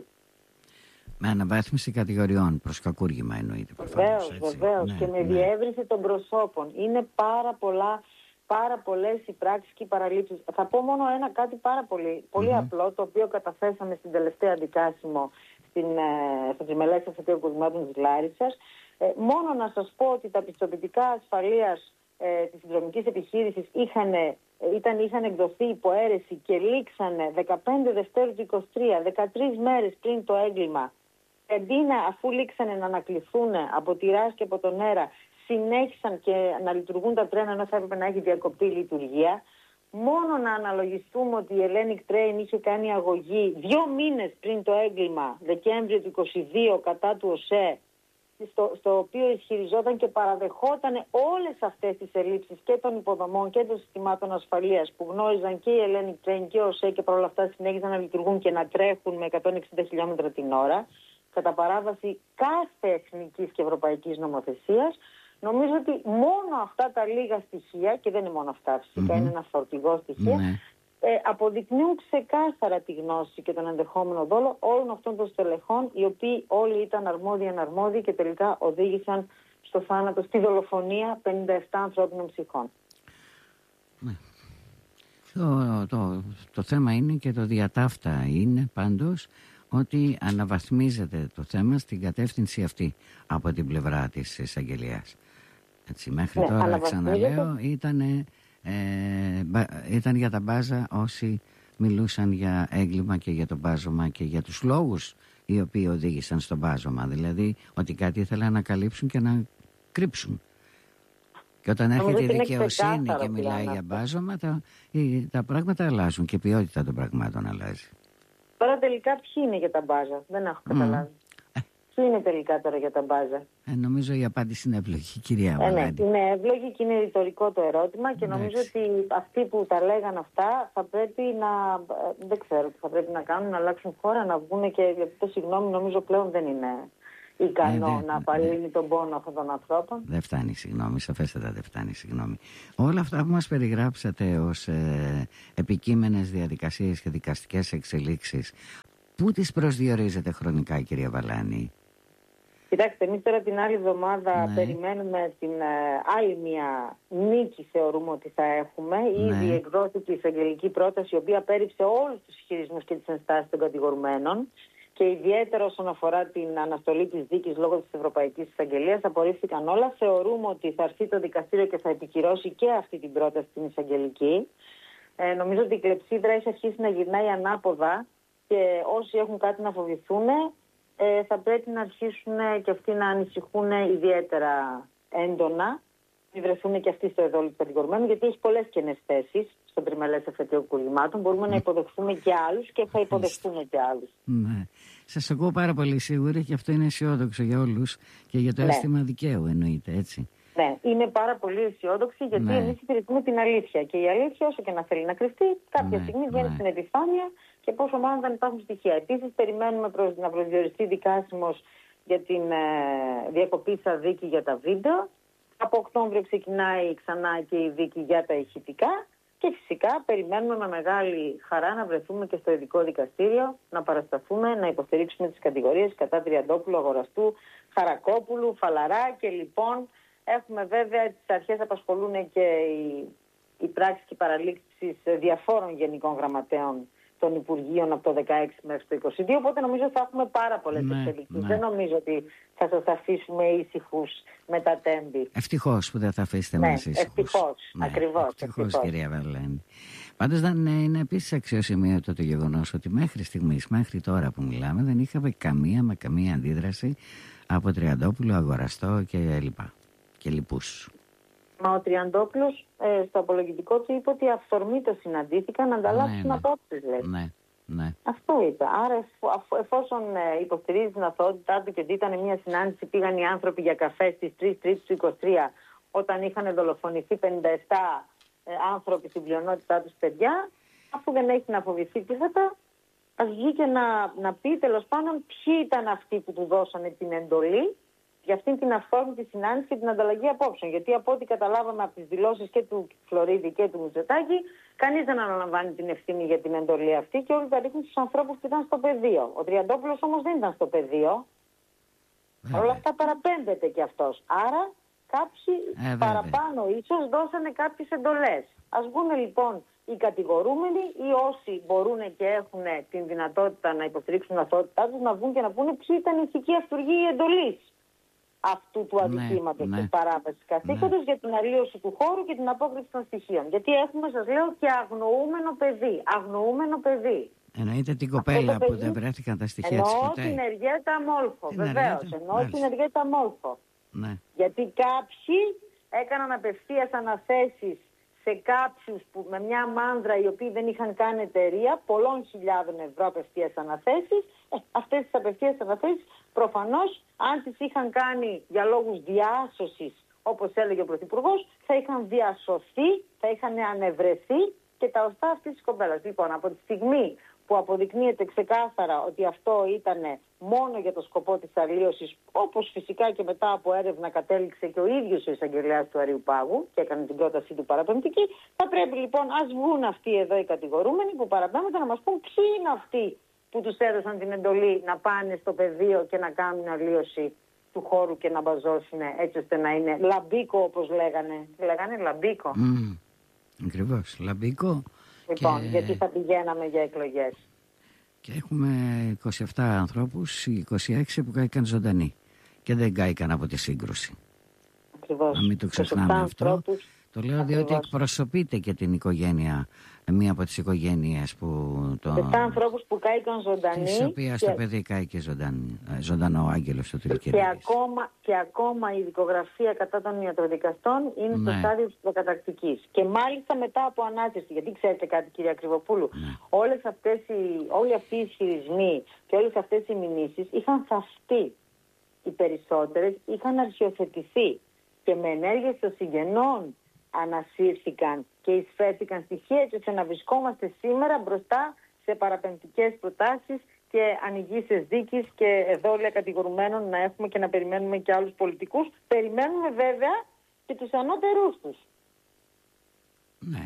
Με αναβάθμιση κατηγοριών προς κακούργημα εννοείται. Βεβαίως, βεβαίως. Ναι, και με ναι. διεύρυνση των προσώπων. Είναι πάρα πολλά, πάρα πολλές οι πράξεις και οι παραλήψεις. Θα πω μόνο ένα κάτι πάρα πολύ, πολύ mm-hmm. απλό, το οποίο καταθέσαμε στην τελευταία αντικάσιμο στην, ε, στις μελέτες αυτών των της Λάρισσας. Ε, μόνο να σας πω ότι τα πιστοποιητικά ασφαλείας ε, της συνδρομικής επιχείρησης είχαν, ε, ήταν, είχαν εκδοθεί υπό αίρεση και λήξανε δεκαπέντε Δευτέρου του είκοσι τρία, δεκατρείς μέρες πριν το έγκλημα. Εντίνα, αφού λήξανε να ανακληθούν από τη ΡΑΣ και από τον ΕΡΑ, συνέχισαν και να λειτουργούν τα τρένα ενώ θα έπρεπε να έχει διακοπεί η λειτουργία. Μόνο να αναλογιστούμε ότι η Hellenic Train είχε κάνει αγωγή δύο μήνες πριν το έγκλημα, Δεκέμβριο του είκοσι δύο, κατά του ΟΣΕ, στο, στο οποίο ισχυριζόταν και παραδεχόταν όλες αυτές τις ελλείψεις και των υποδομών και των συστημάτων ασφαλείας που γνώριζαν και η Hellenic Train και ο ΟΣΕ και παρόλα αυτά συνέχιζαν να λειτουργούν και να τρέχουν με εκατόν εξήντα χιλιόμετρα την ώρα, κατά παράβαση κάθε εθνικής και ευρωπαϊκής νομοθεσίας. Νομίζω ότι μόνο αυτά τα λίγα στοιχεία, και δεν είναι μόνο αυτά φυσικά, mm-hmm. είναι ένα φορτηγό στοιχείο, mm-hmm. ε, αποδεικνύουν ξεκάθαρα τη γνώση και τον ενδεχόμενο δόλο όλων αυτών των στελεχών, οι οποίοι όλοι ήταν αρμόδιοι αναρμόδιοι και τελικά οδήγησαν στο θάνατο, στη δολοφονία πενήντα επτά ανθρώπινων ψυχών. Mm. Το, το, το θέμα είναι και το διατάφτα είναι πάντως ότι αναβαθμίζεται το θέμα στην κατεύθυνση αυτή από την πλευρά της εισαγγελίας. Έτσι, μέχρι ναι, τώρα, ξαναλέω, ήταν, ε, ήταν για τα μπάζα όσοι μιλούσαν για έγκλημα και για το μπάζωμα και για τους λόγους οι οποίοι οδήγησαν στο μπάζωμα. Δηλαδή ότι κάτι ήθελαν να καλύψουν και να κρύψουν. Και όταν έρχεται η δικαιοσύνη και μιλάει για μπάζωμα, τα, τα πράγματα αλλάζουν και η ποιότητα των πραγμάτων αλλάζει. Τώρα τελικά ποιοι είναι για τα μπάζα, δεν έχω καταλάβει. Mm. Ποιο είναι τελικά τώρα για τα μπάζα? Ε, νομίζω η απάντηση είναι εύλογη, κυρία ε, Βαλάνη. Ναι, είναι εύλογη και είναι ρητορικό το ερώτημα και νομίζω Εντάξει. ότι αυτοί που τα λέγαν αυτά θα πρέπει να, δεν ξέρω τι θα πρέπει να κάνουν, να αλλάξουν χώρα, να βγουν και, γιατί το συγγνώμη νομίζω πλέον δεν είναι ικανό ε, δε, να απαλύνει τον πόνο αυτών των ανθρώπων. Δεν φτάνει συγγνώμη, σαφέστατα δεν φτάνει συγγνώμη. Όλα αυτά που μας περιγράψατε ως ε, επικείμενες διαδικασίες και δικαστικές εξελίξεις, πού τις προσδιορίζετε χρονικά, κυρία Βαλάνη? Κοιτάξτε, εμείς τώρα την άλλη εβδομάδα ναι. περιμένουμε την ε, άλλη μια νίκη, θεωρούμε ότι θα έχουμε. Ναι. Ήδη εκδόθηκε η εισαγγελική πρόταση, η οποία πέριψε όλους τους ισχυρισμούς και τις ενστάσεις των κατηγορουμένων. Και ιδιαίτερα όσον αφορά την αναστολή της δίκης λόγω της Ευρωπαϊκής Εισαγγελίας, απορρίφθηκαν όλα. Θεωρούμε ότι θα έρθει το δικαστήριο και θα επικυρώσει και αυτή την πρόταση στην εισαγγελική. Ε, νομίζω ότι η κλεψίδρα έχει αρχίσει να γυρνάει ανάποδα και όσοι έχουν κάτι να φοβηθούν, ε, θα πρέπει να αρχίσουν και αυτοί να ανησυχούν ιδιαίτερα έντονα, να βρεθούν και αυτοί στο εδόλιο του κατηγορουμένου, γιατί έχει πολλές κενές θέσεις στον τριμελές εφετείο κολλημάτων. Μπορούμε να υποδεχθούμε και άλλους και θα υποδεχθούμε και άλλους. Ναι. Σας ακούω πάρα πολύ σίγουρη και αυτό είναι αισιόδοξο για όλους και για το ναι. αίσθημα δικαίου, εννοείται, έτσι. Ναι, είμαι πάρα πολύ αισιόδοξη γιατί ναι. εμείς υπηρετούμε την αλήθεια. Και η αλήθεια, όσο και να θέλει να κρυφτεί, κάποια ναι, στιγμή βγαίνει ναι. στην επιφάνεια και πόσο μάλλον δεν υπάρχουν στοιχεία. Επίσης, περιμένουμε προς, να προσδιοριστεί δικάσιμος για την ε, διακοπή στα δίκη για τα βίντεο. Από Οκτώβριο ξεκινάει ξανά και η δίκη για τα ηχητικά. Και φυσικά περιμένουμε με μεγάλη χαρά να βρεθούμε και στο ειδικό δικαστήριο, να παρασταθούμε, να υποστηρίξουμε τις κατηγορίες κατά Τριαντόπουλου, Αγοραστού, Χαρακόπουλου, Φαλαρά και λοιπόν. Έχουμε βέβαια, τις αρχές απασχολούν και οι, οι πράξεις και οι παραλήψεις διαφόρων γενικών γραμματέων των Υπουργείων από το δεκαέξι μέχρι το είκοσι δύο, οπότε νομίζω θα έχουμε πάρα πολλές ναι, εξελίξεις. Ναι. Δεν νομίζω ότι θα σας αφήσουμε ήσυχους με τα τέμπη. Ευτυχώς που δεν θα αφήσετε ναι, μας ήσυχους. Ευτυχώς, ναι, ακριβώς. Ευτυχώς, ευτυχώς. Κυρία Βαλάνη. Πάντως δεν είναι επίσης αξιοσημείωτο το γεγονός ότι μέχρι στιγμής, μέχρι τώρα που μιλάμε, δεν είχαμε καμία μα καμία αντίδραση από Τριαντόπουλο, Αγοραστό και λοιπά. Και λοιπούς. Μα ο Τριαντόπουλος ε, στο απολογητικό του είπε ότι αυθορμήτως συναντήθηκαν να ανταλλάξουν ναι, ναι. απόψεις, λέει. Ναι, ναι. Αυτό είπε. Άρα εφ, εφόσον ε, υποστηρίζει την αθωότητά του και ότι ήταν μια συνάντηση, πήγαν οι άνθρωποι για καφέ στις τρεις Τρίτου του είκοσι τρία, όταν είχαν δολοφονηθεί πενήντα επτά ε, άνθρωποι στην πλειονότητά τους παιδιά, αφού δεν έχει να φοβηθεί τίποτα, ας βγει και να, να πει τέλος πάντων ποιοι ήταν αυτοί που του δώσανε την εντολή για αυτήν την αυθόρμητη συνάντηση και την ανταλλαγή απόψεων. Γιατί από ό,τι καταλάβαμε από τις δηλώσεις και του Φλωρίδη και του Μητσοτάκη, κανείς δεν αναλαμβάνει την ευθύνη για την εντολή αυτή και όλοι τα ρίχνουν στους ανθρώπους που ήταν στο πεδίο. Ο Τριαντόπουλος όμως δεν ήταν στο πεδίο. Mm. Όλα αυτά παραπέμπεται κι αυτός. Άρα κάποιοι mm. παραπάνω ίσως δώσανε κάποιες εντολές. Ας βγουν λοιπόν οι κατηγορούμενοι ή όσοι μπορούν και έχουν την δυνατότητα να υποστηρίξουν την αθωότητά τους να βγουν και να πούνε ποιοι ήταν οι ηθικοί αυτούργοι εντολής αυτού του αδικήματος ναι, της ναι. παράβασης καθήκοντος ναι. για την αλλίωση του χώρου και την απόκριση των στοιχείων. Γιατί έχουμε, σας λέω, και αγνοούμενο παιδί. Αγνοούμενο παιδί. Εννοείται την κοπέλα που δεν βρέθηκαν τα στοιχεία της ποτέ. Εννοώ την Εργέτα Μόλφο, βεβαίως. Εννοώ την Εργέτα Μόλφο. Ναι. Γιατί κάποιοι έκαναν απευθείας αναθέσεις σε κάποιους που με μια μάνδρα οι οποίοι δεν είχαν καν εταιρεία, πολλών χιλιάδων ευρώ απευθείας αναθέσεις. Ε, αυτές τις απευθείας αναθέσεις προφανώς αν τις είχαν κάνει για λόγους διάσωσης, όπως έλεγε ο Πρωθυπουργός, θα είχαν διασωθεί, θα είχαν ανευρεθεί και τα οστά αυτής της κοπέλας. Λοιπόν, από τη στιγμή που αποδεικνύεται ξεκάθαρα ότι αυτό ήταν μόνο για το σκοπό της αλλίωσης, όπως φυσικά και μετά από έρευνα κατέληξε και ο ίδιος ο εισαγγελέας του Αριουπάγου και έκανε την πρότασή του παραπεμπτική, θα πρέπει λοιπόν ας βγουν αυτοί εδώ οι κατηγορούμενοι που παραπέμπονται να μας πούν ποιοι είναι αυτοί που τους έδωσαν την εντολή να πάνε στο πεδίο και να κάνουν αλλίωση του χώρου και να μπαζώσουν έτσι ώστε να είναι λαμπίκο όπως λέγανε. Λέγανε λαμπίκο. Mm, ακριβώς, λαμπίκο. Λοιπόν, και... γιατί θα πηγαίναμε για εκλογές. Και έχουμε είκοσι επτά ανθρώπους, είκοσι έξι που κάηκαν ζωντανοί και δεν κάηκαν από τη σύγκρουση. Ακριβώς. Να μην το ξεχνάμε αυτό. Ανθρώπους. Το λέω ακριβώς. Διότι εκπροσωπείται και την οικογένεια, μία από τις οικογένειες που... Το... Επτά ανθρώπους που κάηκαν ζωντανοί. Της οποίας και... το παιδί κάηκε ζωντανή, ζωντανό άγγελος του Τηλικυρίας. Και ακόμα, και ακόμα η δικογραφία κατά των ιατροδικαστών είναι ναι. στο στάδιο της προκαταρκτικής. Και μάλιστα μετά από ανάθεση, γιατί ξέρετε κάτι κυρία Κρυβοπούλου, ναι. όλες αυτές οι, όλοι αυτοί οι ισχυρισμοί και όλες αυτές οι μηνύσεις είχαν θαυτεί. οι περισσότερες είχαν αρχιοθετηθεί και με ενέργειες των συγγενών ανασύρθηκαν και εισφέρθηκαν στοιχεία έτσι ώστε να βρισκόμαστε σήμερα μπροστά σε παραπεμπτικές προτάσεις και ανοιγήσεις δίκης και εδόλια κατηγορουμένων να έχουμε και να περιμένουμε και άλλους πολιτικούς. Περιμένουμε βέβαια και τους ανώτερούς τους. Ναι.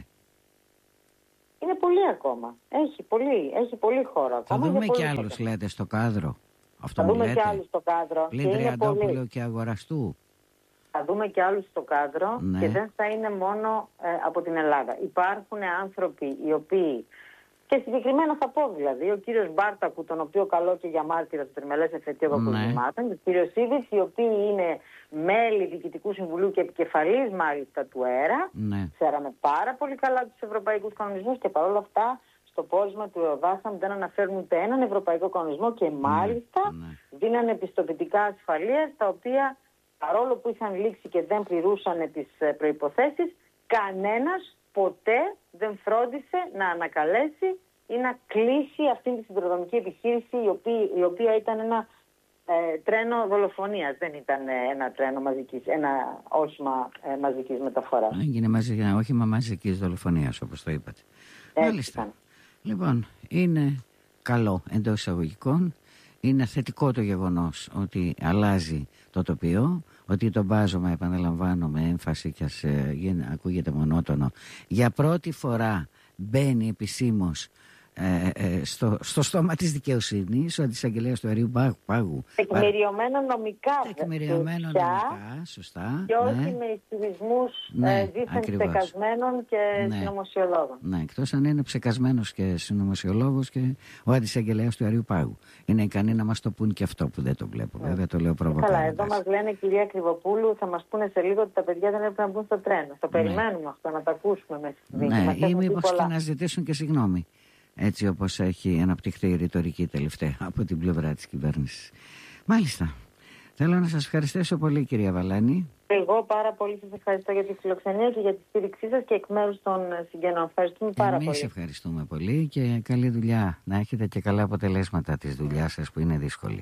Είναι πολύ ακόμα. Έχει πολύ, έχει πολύ χώρο ακόμα. Θα δούμε και άλλους χώρο. Λέτε στο κάδρο. Αυτό θα μου δούμε λέτε. και άλλους στο κάδρο. Πλην Τριαντόπουλο και Αγοραστού. Θα δούμε και άλλους στο κάδρο, ναι. Και δεν θα είναι μόνο ε, από την Ελλάδα. Υπάρχουν άνθρωποι οι οποίοι, και συγκεκριμένα θα πω δηλαδή, ο κύριος Μπάρτακου, τον οποίο καλώ και για μάρτυρα του τριμελές εφετείου αποκρουσμάτων, ναι. Ο κύριος Σίβης, οι οποίοι είναι μέλη Διοικητικού Συμβουλίου και επικεφαλής μάλιστα του ΕΡΑ. Ναι. Ξέραμε πάρα πολύ καλά τους ευρωπαϊκούς κανονισμούς και παρόλα αυτά στο πόρισμα του ΕΟΔΑΣΑΜ δεν αναφέρουν ούτε έναν ευρωπαϊκό κανονισμό και μάλιστα ναι. Δίνανε επιστοποιητικά ασφαλείας τα οποία, παρόλο που είχαν λήξει και δεν πληρούσαν τις προϋποθέσεις, κανένας ποτέ δεν φρόντισε να ανακαλέσει ή να κλείσει αυτή τη σιδηροδρομική επιχείρηση, η οποία, η οποία ήταν ένα ε, τρένο δολοφονίας. Δεν ήταν ένα τρένο μαζικής, ένα όχημα ε, μαζικής μεταφοράς. Έγινε μαζί, ένα όχημα μαζικής δολοφονίας, όπως το είπατε. Έτσι. Μάλιστα. Λοιπόν, είναι καλό εντός εισαγωγικών. Είναι θετικό το γεγονός ότι αλλάζει το τοπίο, ότι το μπάζωμα, επαναλαμβάνω με έμφαση και ας ε, ακούγεται μονότονο, για πρώτη φορά μπαίνει επισήμως ε, ε, στο, στο στόμα της δικαιοσύνης ο αντισαγγελέας του Αριού Πάγου. Τεκμηριωμένο νομικά. Τεκμηριωμένο νομικά, σωστά. Και όχι ναι. με ισχυρισμούς ναι, ε, δίθεν ψεκασμένων και ναι. συνωμοσιολόγων. Ναι, εκτός αν είναι ψεκασμένος και συνωμοσιολόγος και ο αντισαγγελέας του Αριού Πάγου. Είναι ικανοί να μας το πούν και αυτό που δεν το βλέπω. Ναι. Βέβαια το λέω προβοκάροντας. Καλά, εδώ μας λένε κυρία Κρυβοπούλου, θα μας πούνε σε λίγο ότι τα παιδιά δεν έπρεπε να μπουν στο τρένο. Το ναι. περιμένουμε αυτό, να το ακούσουμε μέσα στη δίκη. Ναι, ή μήπως και να ζητήσουν και συγγνώμη. Έτσι όπως έχει αναπτυχθεί η ρητορική τελευταία από την πλευρά της κυβέρνησης. Μάλιστα. Θέλω να σας ευχαριστήσω πολύ κυρία Βαλάνη. Εγώ πάρα πολύ σας ευχαριστώ για τη φιλοξενία και για τη στήριξή σας και εκ μέρους των συγγενών. Ευχαριστούμε πάρα Εμείς πολύ. Εμείς ευχαριστούμε πολύ και καλή δουλειά. Να έχετε και καλά αποτελέσματα της δουλειάς σας που είναι δύσκολη.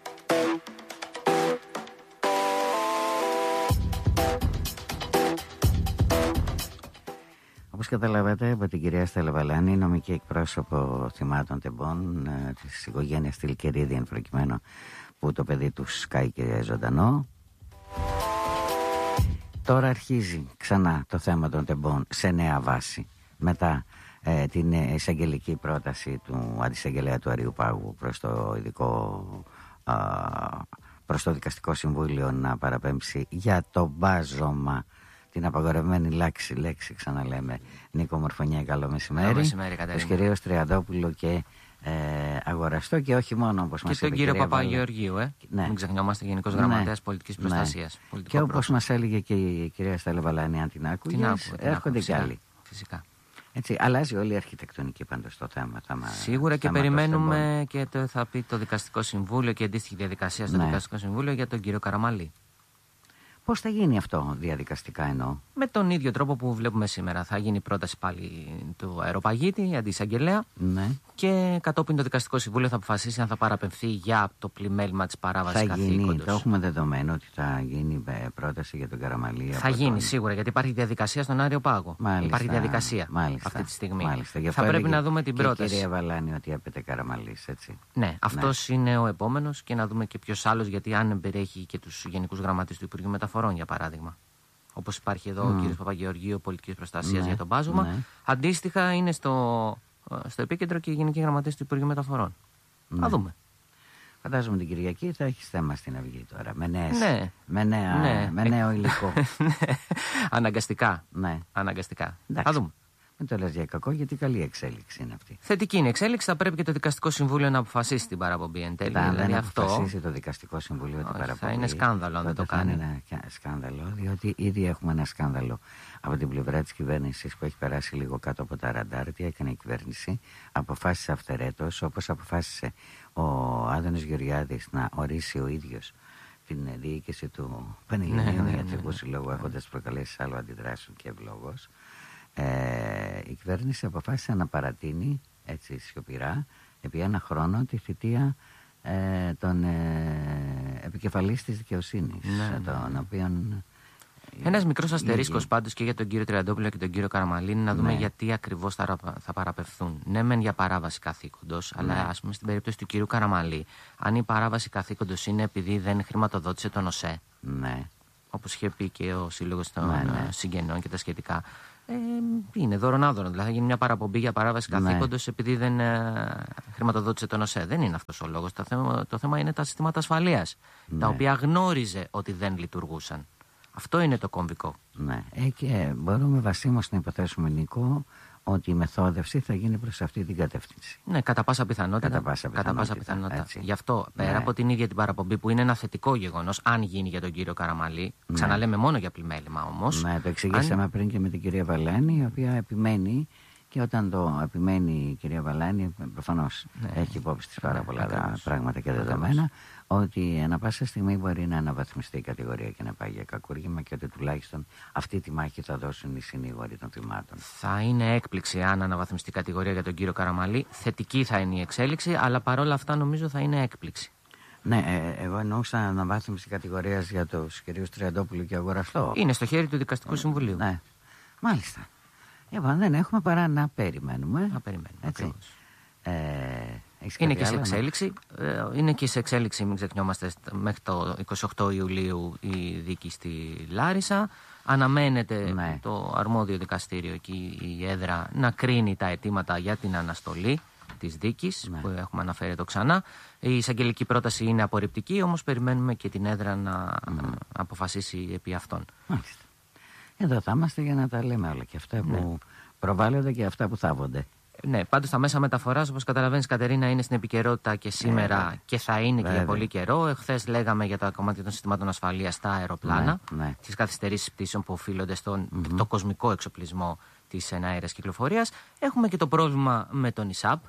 Όπως καταλαβαίνετε από την κυρία Στέλλα Βαλάνη, νομική εκπρόσωπο θυμάτων τεμπών ε, της οικογένειας Τιλκερίδη εν προκειμένου, που το παιδί του σκάει και ζωντανό. Τώρα αρχίζει ξανά το θέμα των τεμπών σε νέα βάση μετά ε, την εισαγγελική πρόταση του αντισαγγελέα του Αριού Πάγου προς το ειδικό ε, προς το δικαστικό συμβούλιο να παραπέμψει για το μπάζωμα, την απαγορευμένη λέξη, λέξη ξαναλέμε. Νίκο Μορφωνιά, καλό μεσημέρι. Καλό μεσημέρι, Κατερίνα. Τους κυρίους Τριαντόπουλο και ε, Αγοραστό και όχι μόνο, όπως μας είπε. Και τον κύριο Παπαγεωργίου, ε. Ναι. Μην ξεχνιόμαστε, Γενικός ναι. Γραμματέας Πολιτικής Προστασίας. Ναι. Και όπως μας έλεγε και η κυρία Στέλλα Βαλάνη, αν την άκουγες, έρχονται κι άλλοι. Φυσικά. Έτσι, αλλάζει όλη η αρχιτεκτονική πάντως το θέμα. Θα Σίγουρα και περιμένουμε και το, θα πει το Δικαστικό Συμβούλιο και αντίστοιχη διαδικασία στο ναι. Δικαστικό Συμβούλιο για τον κύριο Καραμαλή. Πώς θα γίνει αυτό διαδικαστικά εννοώ? Με τον ίδιο τρόπο που βλέπουμε σήμερα. Θα γίνει πρόταση πάλι του αεροπαγίτη, αντισαγγελέα. Ναι. Και κατόπιν το Δικαστικό Συμβούλιο θα αποφασίσει αν θα παραπεμφθεί για το πλημέλημα της παράβασης καθήκοντος. Το έχουμε δεδομένο ότι θα γίνει πρόταση για τον Καραμαλή. Θα γίνει τον... σίγουρα, γιατί υπάρχει διαδικασία στον Άριο Πάγο. Μάλιστα, υπάρχει διαδικασία μάλιστα, αυτή τη στιγμή. Μάλιστα, θα πρέπει να δούμε την και πρόταση. Η κυρία Βαλάνη ότι έπεται Καραμαλής, έτσι. Ναι, αυτός ναι. είναι ο επόμενος και να δούμε και ποιος άλλος, γιατί αν περιέχει και τους γενικούς γραμματείς του Υπουργείου Μεταφορών, για παράδειγμα. Όπως υπάρχει εδώ mm. ο κ. Παπαγεωργίου, Πολιτικής Προστασίας ναι, για τον μπάζωμα. Ναι. Αντίστοιχα είναι στο, στο επίκεντρο και η Γενική Γραμματεία του Υπουργείου Μεταφορών. Ναι. Να δούμε. Φαντάζομαι την Κυριακή θα έχει θέμα στην Αυγή τώρα. Με, νέες, ναι. με, νέα, ναι. με νέο υλικό. Αναγκαστικά. Ναι. Αναγκαστικά. Εντάξει. Θα δούμε. Μην το λες για κακό, γιατί καλή εξέλιξη είναι αυτή. Θετική είναι εξέλιξη. Θα πρέπει και το Δικαστικό Συμβούλιο να αποφασίσει την παραπομπή εν τέλει. Αν δηλαδή δεν αυτό αποφασίσει το Δικαστικό Συμβούλιο την παραπομπή, θα είναι σκάνδαλο αν δεν το κάνει. Θα είναι ένα σκάνδαλο, διότι ήδη έχουμε ένα σκάνδαλο από την πλευρά της κυβέρνησης που έχει περάσει λίγο κάτω από τα ραντάρ. Τι έκανε η κυβέρνηση? Αποφάσισε αυθαιρέτως, όπως αποφάσισε ο Άδωνης Γεωργιάδης να ορίσει ο ίδιος την διοίκηση του Πανελληνίου ναι, Ιατρικού ναι, ναι, Συλλόγου, έχοντας προκαλέσει άλλο αντιδράσεων και ευλόγως. Ε, η κυβέρνηση αποφάσισε να παρατείνει έτσι σιωπηρά επί ένα χρόνο τη θητεία ε, ε, τον ε, επικεφαλής της δικαιοσύνης, ναι, τον ναι. οποίον... Ένας μικρός αστερίσκος πάντως και για τον κύριο Τριαντόπουλο και τον κύριο Καραμαλή είναι να δούμε ναι. γιατί ακριβώς θα, θα παραπευθούν. Ναι, μεν για παράβαση καθήκοντος, ναι. αλλά ας πούμε στην περίπτωση του κύριου Καραμαλή, αν η παράβαση καθήκοντος είναι επειδή δεν χρηματοδότησε τον ΟΣΕ, ναι. όπως είχε πει και ο Σύλλογος των ναι, ναι. Συγγενών και τα σχετικά, ε, είναι δωρονάδωρον. Δηλαδή θα γίνει μια παραπομπή για παράβαση καθήκοντος ναι. επειδή δεν ε, χρηματοδότησε τον ΟΣΕ. Δεν είναι αυτός ο λόγος. Το θέμα, το θέμα είναι τα συστήματα ασφαλείας, ναι. τα οποία γνώριζε ότι δεν λειτουργούσαν. Αυτό είναι το κομβικό. Ναι. Ε, και μπορούμε βασίμως να υποθέσουμε, Νίκο, ότι η μεθόδευση θα γίνει προς αυτή την κατεύθυνση. Ναι, κατά πάσα πιθανότητα. Κατά πάσα πιθανότητα. Κατά πάσα πιθανότητα. Γι' αυτό, πέρα ναι. από την ίδια την παραπομπή, που είναι ένα θετικό γεγονός, αν γίνει για τον κύριο Καραμαλή, ναι. ξαναλέμε μόνο για πλημέλημα όμως. Ναι, το εξηγήσαμε αν... πριν και με την κυρία Βαλάνη, η οποία επιμένει. Και όταν το επιμένει η κυρία Βαλάνη, προφανώς ναι. έχει υπόψη της πάρα πολλά ακριβώς. πράγματα και δεδομένα, ότι ανά πάσα στιγμή μπορεί να αναβαθμιστεί η κατηγορία και να πάει για κακούργημα και ότι τουλάχιστον αυτή τη μάχη θα δώσουν οι συνήγοροι των θυμάτων. Θα είναι έκπληξη αν αναβαθμιστεί η κατηγορία για τον κύριο Καραμαλή. Θετική θα είναι η εξέλιξη, αλλά παρόλα αυτά νομίζω θα είναι έκπληξη. Ναι, ε, εγώ εννοούσα αναβάθμιση κατηγορίας για τους κυρίους Τριαντόπουλου και Αγοραστό. Είναι στο χέρι του Δικαστικού Συμβουλίου. Ναι, μάλιστα. Λοιπόν, δεν έχουμε παρά να περιμένουμε. Να περιμένουμε. Έτσι. Ε, είναι και σε εξέλιξη. Ε, είναι και σε εξέλιξη, μην ξεχνιόμαστε, μέχρι το εικοστή όγδοη Ιουλίου η δίκη στη Λάρισα. Αναμένεται ναι. το αρμόδιο δικαστήριο εκεί, η έδρα, να κρίνει τα αιτήματα για την αναστολή της δίκης, ναι. που έχουμε αναφέρει εδώ ξανά. Η εισαγγελική πρόταση είναι απορριπτική, όμως περιμένουμε και την έδρα να mm. αποφασίσει επί αυτών. Μάλιστα. Εδώ θα είμαστε για να τα λέμε όλα και αυτά που ναι. προβάλλονται και αυτά που θάβονται. Ναι, πάντως τα μέσα μεταφοράς, όπως καταλαβαίνεις, Κατερίνα, είναι στην επικαιρότητα και σήμερα ε, και θα είναι βέβαια. και για πολύ καιρό. Εχθές λέγαμε για τα κομμάτια των συστημάτων ασφαλείας στα αεροπλάνα, ναι, ναι. τις καθυστερήσεις πτήσεων που οφείλονται στον mm-hmm. το κοσμικό εξοπλισμό της εναέρειας κυκλοφορίας. Έχουμε και το πρόβλημα με τον ΙΣΑΠ,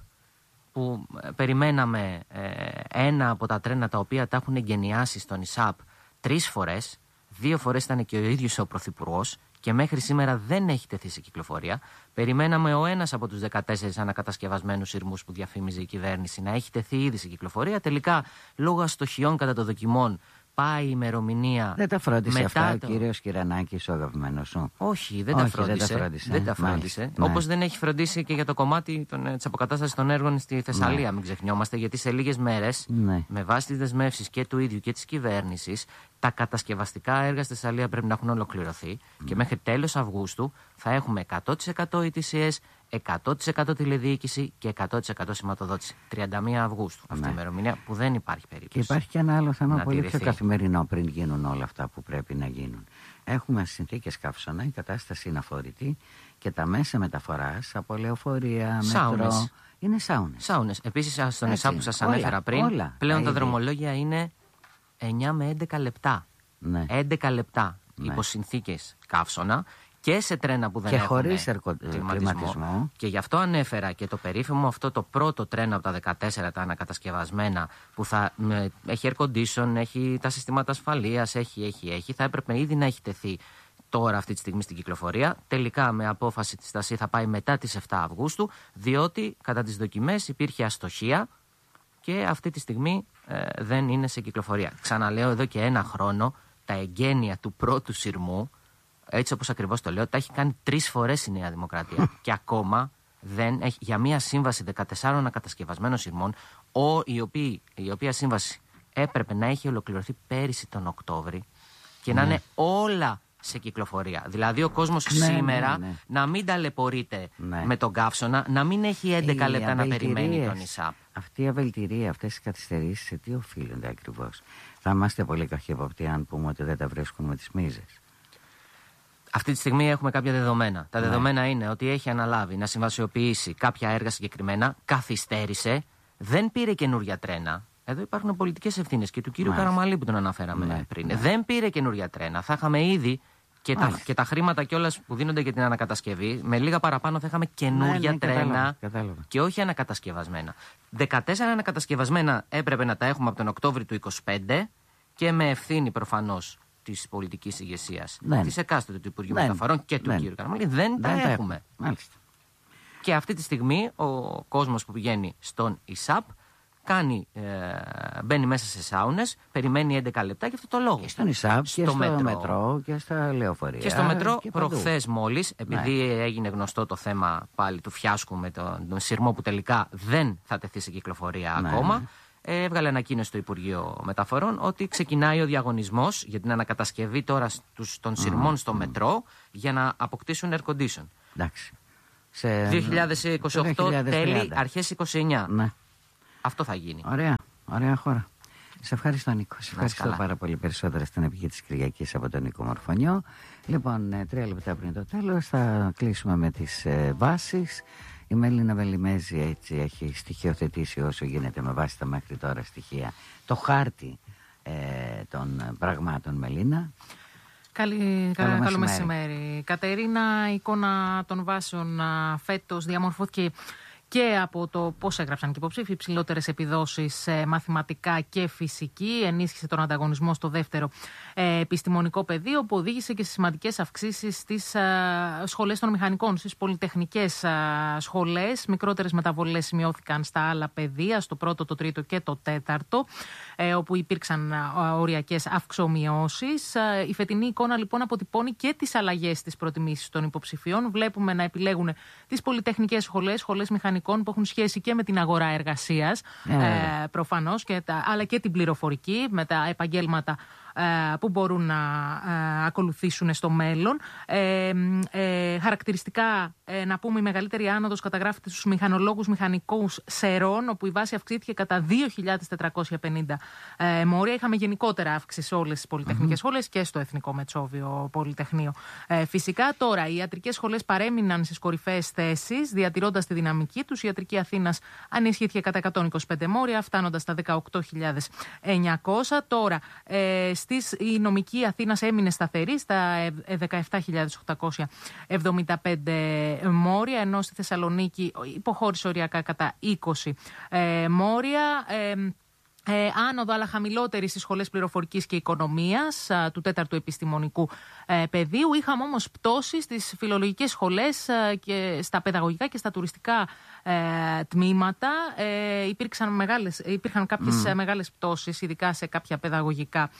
που περιμέναμε ε, ένα από τα τρένα τα οποία τα έχουν εγκαινιάσει στον ΙΣΑΠ τρεις φορές. Δύο φορές ήταν και ο ίδιος ο Πρωθυπουργός και μέχρι σήμερα δεν έχει τεθεί σε κυκλοφορία. Περιμέναμε ο ένας από τους δεκατέσσερις ανακατασκευασμένους σειρμούς που διαφήμιζε η κυβέρνηση να έχει τεθεί ήδη σε κυκλοφορία. Τελικά, λόγω αστοχιών κατά των δοκιμών, πάει η ημερομηνία. Δεν τα φρόντισε αυτά το... ο κύριος Κυρανάκης, ο αγαπημένος σου? Όχι, δεν Όχι, τα φρόντισε. Δεν τα φρόντισε. Δεν τα φρόντισε. Ναι. Όπως δεν έχει φροντίσει και για το κομμάτι της αποκατάστασης των έργων στη Θεσσαλία, ναι. μην ξεχνιόμαστε, γιατί σε λίγες μέρες, ναι. με βάση τις δεσμεύσεις και του ίδιου και της κυβέρνησης, τα κατασκευαστικά έργα στη Θεσσαλία πρέπει να έχουν ολοκληρωθεί mm. και μέχρι τέλος Αυγούστου θα έχουμε εκατό τοις εκατό ι τι σι ες, εκατό τοις εκατό τηλεδιοίκηση και εκατό τοις εκατό σηματοδότηση. τριάντα μία Αυγούστου αυτή ναι. η ημερομηνία που δεν υπάρχει περίπτωση. Και υπάρχει και ένα άλλο θέμα πολύ πιο καθημερινό πριν γίνουν όλα αυτά που πρέπει να γίνουν. Έχουμε συνθήκες καύσωνα, η κατάσταση είναι αφορητή και τα μέσα μεταφοράς από λεωφορεία, μέτρο. Είναι σάουνες. Σάουνες. Επίσης, στον ΙΣΑ που σας ανέφερα πριν, όλα, πλέον τα δρομολόγια είναι εννιά με έντεκα λεπτά. Ναι. έντεκα λεπτά ναι. υπό συνθήκες καύσωνα και σε τρένα που δεν και έχουν χωρίς κλιματισμό. Και γι' αυτό ανέφερα και το περίφημο αυτό το πρώτο τρένο από τα δεκατέσσερα τα ανακατασκευασμένα που θα με, έχει air condition, έχει τα συστήματα ασφαλείας, έχει, έχει, έχει. Θα έπρεπε ήδη να έχει τεθεί τώρα αυτή τη στιγμή στην κυκλοφορία. Τελικά με απόφαση της ΤΑΣΥ θα πάει μετά τις επτά Αυγούστου, διότι κατά τις δοκιμές υπήρχε αστοχία και αυτή τη στιγμή ε, δεν είναι σε κυκλοφορία. Ξαναλέω, εδώ και ένα χρόνο τα εγγένεια του πρώτου σειρμού, έτσι όπως ακριβώς το λέω, τα έχει κάνει τρεις φορές η Νέα Δημοκρατία και ακόμα δεν έχει, για μια σύμβαση δεκατεσσάρων ανακατασκευασμένων σειρμών, ο, η, οποία, η οποία σύμβαση έπρεπε να έχει ολοκληρωθεί πέρυσι τον Οκτώβρη και ναι. να είναι όλα σε κυκλοφορία. Δηλαδή ο κόσμος ναι, σήμερα ναι, ναι. να μην ταλαιπωρείται ναι. με τον καύσωνα, να μην έχει έντεκα οι λεπτά να περιμένει τον ΙΣΑΠ. Αυτή η αβελτηρία, αυτές οι καθυστερήσεις σε τι οφείλονται ακριβώς? Θα είμαστε πολύ καχυποптοί αν πούμε ότι δεν τα βρίσκουν με τις μίζες. Αυτή τη στιγμή έχουμε κάποια δεδομένα. Τα ναι. δεδομένα είναι ότι έχει αναλάβει να συμβασιοποιήσει κάποια έργα συγκεκριμένα, καθυστέρησε, δεν πήρε καινούρια τρένα. Εδώ υπάρχουν πολιτικές ευθύνες και του κύριου Μάλιστα. Καραμαλή που τον αναφέραμε ναι, πριν. Ναι. Δεν πήρε καινούρια τρένα. Θα είχαμε ήδη και τα, και τα χρήματα κιόλας που δίνονται για την ανακατασκευή. Με λίγα παραπάνω θα είχαμε καινούρια ναι, ναι, τρένα κατάλαβα, κατάλαβα. και όχι ανακατασκευασμένα. δεκατέσσερα ανακατασκευασμένα έπρεπε να τα έχουμε από τον Οκτώβριο του είκοσι πέντε και με ευθύνη προφανώς της πολιτικής ηγεσίας, ναι. της εκάστοτε του Υπουργείου ναι. Μεταφορών και του ναι. κύριου Καραμαλή. Δεν, δεν τα έχουμε. έχουμε. Μάλιστα. Και αυτή τη στιγμή ο κόσμος που πηγαίνει στον ΙΣΑΠ κάνει, ε, μπαίνει μέσα σε σάουνες, περιμένει έντεκα λεπτά για αυτό το λόγο. Και στον ΙΣΑΠ και στο μετρό, μετρό και στα λεωφορεία. Και στο μετρό προχθές μόλις, επειδή ναι. έγινε γνωστό το θέμα πάλι του φιάσκου με τον, τον σειρμό που τελικά δεν θα τεθεί σε κυκλοφορία ναι. ακόμα, ε, έβγαλε ανακοίνωση στο Υπουργείο Μεταφορών ότι ξεκινάει ο διαγωνισμός για την ανακατασκευή τώρα στους, των σειρμών mm. στο μετρό για να αποκτήσουν air condition. Εντάξει. Σε δύο χιλιάδες είκοσι οκτώ τέλη, αρχές είκοσι εννιά. Ναι. Αυτό θα γίνει. Ωραία, ωραία χώρα. Σε ευχαριστώ, Νίκο. Σε ευχαριστώ καλά. πάρα πολύ περισσότερα στην εποχή της Κυριακής από τον Νίκο Μορφωνιό. Λοιπόν, τρία λεπτά πριν το τέλος θα κλείσουμε με τις ε, βάσεις. Η Μελίνα Βελιμέζη έτσι έχει στοιχειοθετήσει όσο γίνεται με βάση τα μέχρι τώρα στοιχεία το χάρτη ε, των πραγμάτων. Μελίνα. Καλή, καλό, καλό μεσημέρι. μεσημέρι. Κατερίνα, η εικόνα των βάσεων φέτος διαμορφώθηκε και από το πώς έγραψαν και υποψήφοι, υψηλότερες επιδόσεις σε μαθηματικά και φυσική, ενίσχυσε τον ανταγωνισμό στο δεύτερο ε, επιστημονικό πεδίο, που οδήγησε και σε σημαντικές αυξήσεις στις ε, σχολές των μηχανικών, στις πολυτεχνικές ε, σχολές. Μικρότερες μεταβολές σημειώθηκαν στα άλλα πεδία, στο πρώτο, το τρίτο και το τέταρτο, ε, όπου υπήρξαν ε, οριακές αυξομειώσεις. Ε, η φετινή εικόνα λοιπόν αποτυπώνει και τις αλλαγές στις προτιμήσεις των υποψηφίων. Βλέπουμε να επιλέγουν τις πολυτεχνικές σχολές, σχολές μηχανικών που έχουν σχέση και με την αγορά εργασίας, yeah. ε, προφανώς, και τα, αλλά και την πληροφορική, με τα επαγγέλματα ε, που μπορούν να ε, ακολουθήσουν στο μέλλον. Ε, ε, χαρακτηριστικά, ε, να πούμε, η μεγαλύτερη άνοδος καταγράφεται στους μηχανολόγους μηχανικούς Σερών, όπου η βάση αυξήθηκε κατά δύο χιλιάδες τετρακόσια πενήντα ε, μόρια. Είχαμε γενικότερα αύξηση σε όλες τις πολυτεχνικές mm-hmm. σχολές και στο Εθνικό Μετσόβιο Πολυτεχνείο. Ε, φυσικά, τώρα οι ιατρικές σχολές παρέμειναν στις κορυφαίες θέσεις, διατηρώντας τη δυναμική τους. Η Ιατρική Αθήνας ανισχύθηκε κατά εκατόν είκοσι πέντε μόρια, φτάνοντας στα δεκαοκτώ χιλιάδες εννιακόσια. Τώρα, ε, στις, η νομική Αθήνας έμεινε σταθερή στα δεκαεπτά χιλιάδες οκτακόσια εβδομήντα πέντε μόρια, ενώ στη Θεσσαλονίκη υποχώρησε οριακά κατά είκοσι ε, μόρια. Ε, Ε, άνοδο, αλλά χαμηλότερη στις σχολές πληροφορικής και οικονομίας α, του τέταρτου επιστημονικού ε, πεδίου. Είχαμε όμως πτώσεις στις φιλολογικές σχολές α, και στα παιδαγωγικά και στα τουριστικά ε, τμήματα. Ε, υπήρξαν μεγάλες, υπήρχαν κάποιες mm. μεγάλες πτώσεις, ειδικά σε κάποια παιδαγωγικά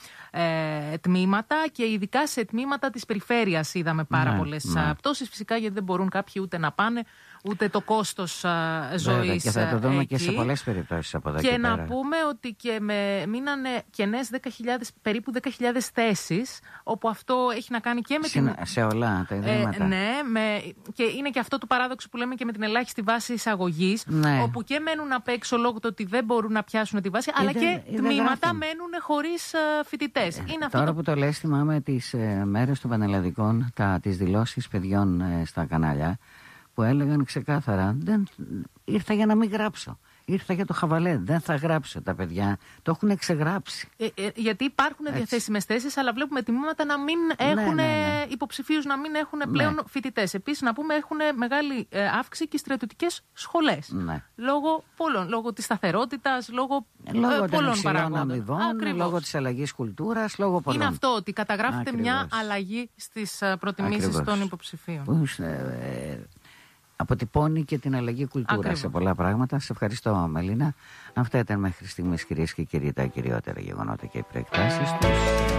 ε, τμήματα, και ειδικά σε τμήματα της περιφέρειας είδαμε πάρα mm. πολλές mm. πτώσεις. Φυσικά, γιατί δεν μπορούν κάποιοι ούτε να πάνε, ούτε το κόστος uh, ζωής. Και θα το δούμε εκεί. Και σε πολλές περιπτώσεις από εδώ και, και πέρα. να πούμε ότι και με, μείνανε κενές δέκα χιλιάδες, περίπου δέκα χιλιάδες θέσεις, όπου αυτό έχει να κάνει και με Συν, την... Σε όλα τα ιδρύματα. Ε, ναι, με, και είναι και αυτό το παράδοξο που λέμε και με την ελάχιστη βάση εισαγωγής, ναι. όπου και μένουν απ' έξω λόγω του ότι δεν μπορούν να πιάσουν τη βάση, αλλά και τμήματα μένουν χωρίς uh, φοιτητές. Ε, είναι τώρα αυτό που το λες, θυμάμαι τις ε, μέρες των πανελλαδικών, τα, τις δηλώσεις παιδιών ε, στα κανάλια, που έλεγαν ξεκάθαρα, δεν, ήρθα για να μην γράψω. Ήρθα για το χαβαλέ, δεν θα γράψω. Τα παιδιά το έχουν εξεγράψει. Ε, ε, γιατί υπάρχουν διαθέσιμες θέσεις, αλλά βλέπουμε τμήματα να μην έχουν ναι, ναι, ναι. υποψηφίους, να μην έχουν πλέον ναι. φοιτητές. Επίσης, να πούμε, έχουν μεγάλη ε, αύξηση και στρατιωτικές σχολές. Ναι. Λόγω πολλών, λόγω της σταθερότητας, λόγω, λόγω ε, πολλών παραγόντων. Αμοιβών, λόγω της αλλαγής κουλτούρας, λόγω πολλών. Είναι αυτό, ότι καταγράφεται Ακριβώς. μια αλλαγή στις προτιμήσεις των υποψηφίων. Πώς, ε, αποτυπώνει και την αλλαγή κουλτούρα Ακριβώς. σε πολλά πράγματα. Σε ευχαριστώ, Μελίνα. Αυτά ήταν μέχρι στιγμής, κυρίες και κύριοι, τα κυριότερα γεγονότα και οι προεκτάσεις τους.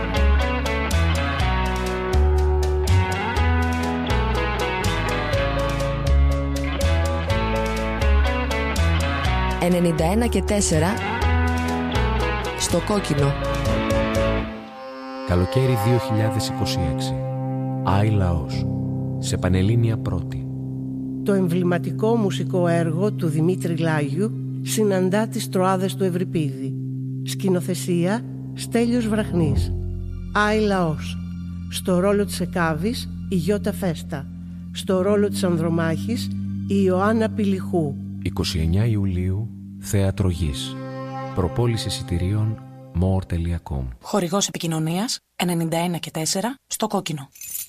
ενενήντα ένα και τέσσερα στο κόκκινο. Καλοκαίρι δύο χιλιάδες είκοσι έξι. Άι Λαός. Σε Πανελλήνια Πρώτη. Το εμβληματικό μουσικό έργο του Δημήτρη Λάγιου συναντά τις Τροάδες του Ευρυπίδη. Σκηνοθεσία Στέλιος Βραχνής. Άι Λαός. Στο ρόλο της Εκάβης η Γιώτα Φέστα. Στο ρόλο της Ανδρομάχης η Ιωάννα Πηλιχού. είκοσι εννέα Ιουλίου, Θέατρο Γης. Προπόληση εισιτηρίων more τελεία com. Χορηγός επικοινωνίας ενενήντα ένα και τέσσερα στο κόκκινο.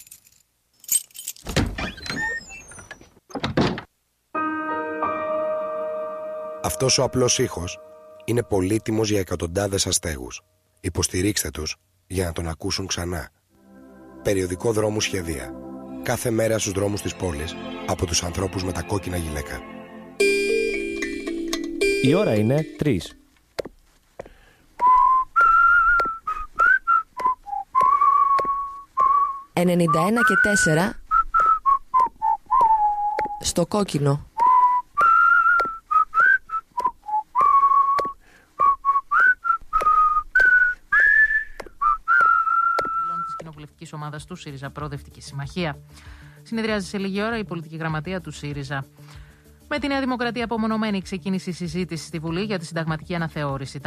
Αυτός ο απλός ήχος είναι πολύτιμος για εκατοντάδες αστέγους. Υποστηρίξτε τους για να τον ακούσουν ξανά. Περιοδικό Δρόμου Σχεδία. Κάθε μέρα στους δρόμους της πόλης από τους ανθρώπους με τα κόκκινα γυλαίκα. Η ώρα είναι τρεις. ενενήντα ένα και τέσσερα στο κόκκινο. Της κοινοβουλευτικής ομάδας του ΣΥΡΙΖΑ Προοδευτική Συμμαχία. Συνεδριάζει σε λίγη ώρα η πολιτική γραμματεία του ΣΥΡΙΖΑ. Με τη Νέα Δημοκρατία απομονωμένη ξεκίνησε η συζήτηση στη Βουλή για τη συνταγματική αναθεώρηση.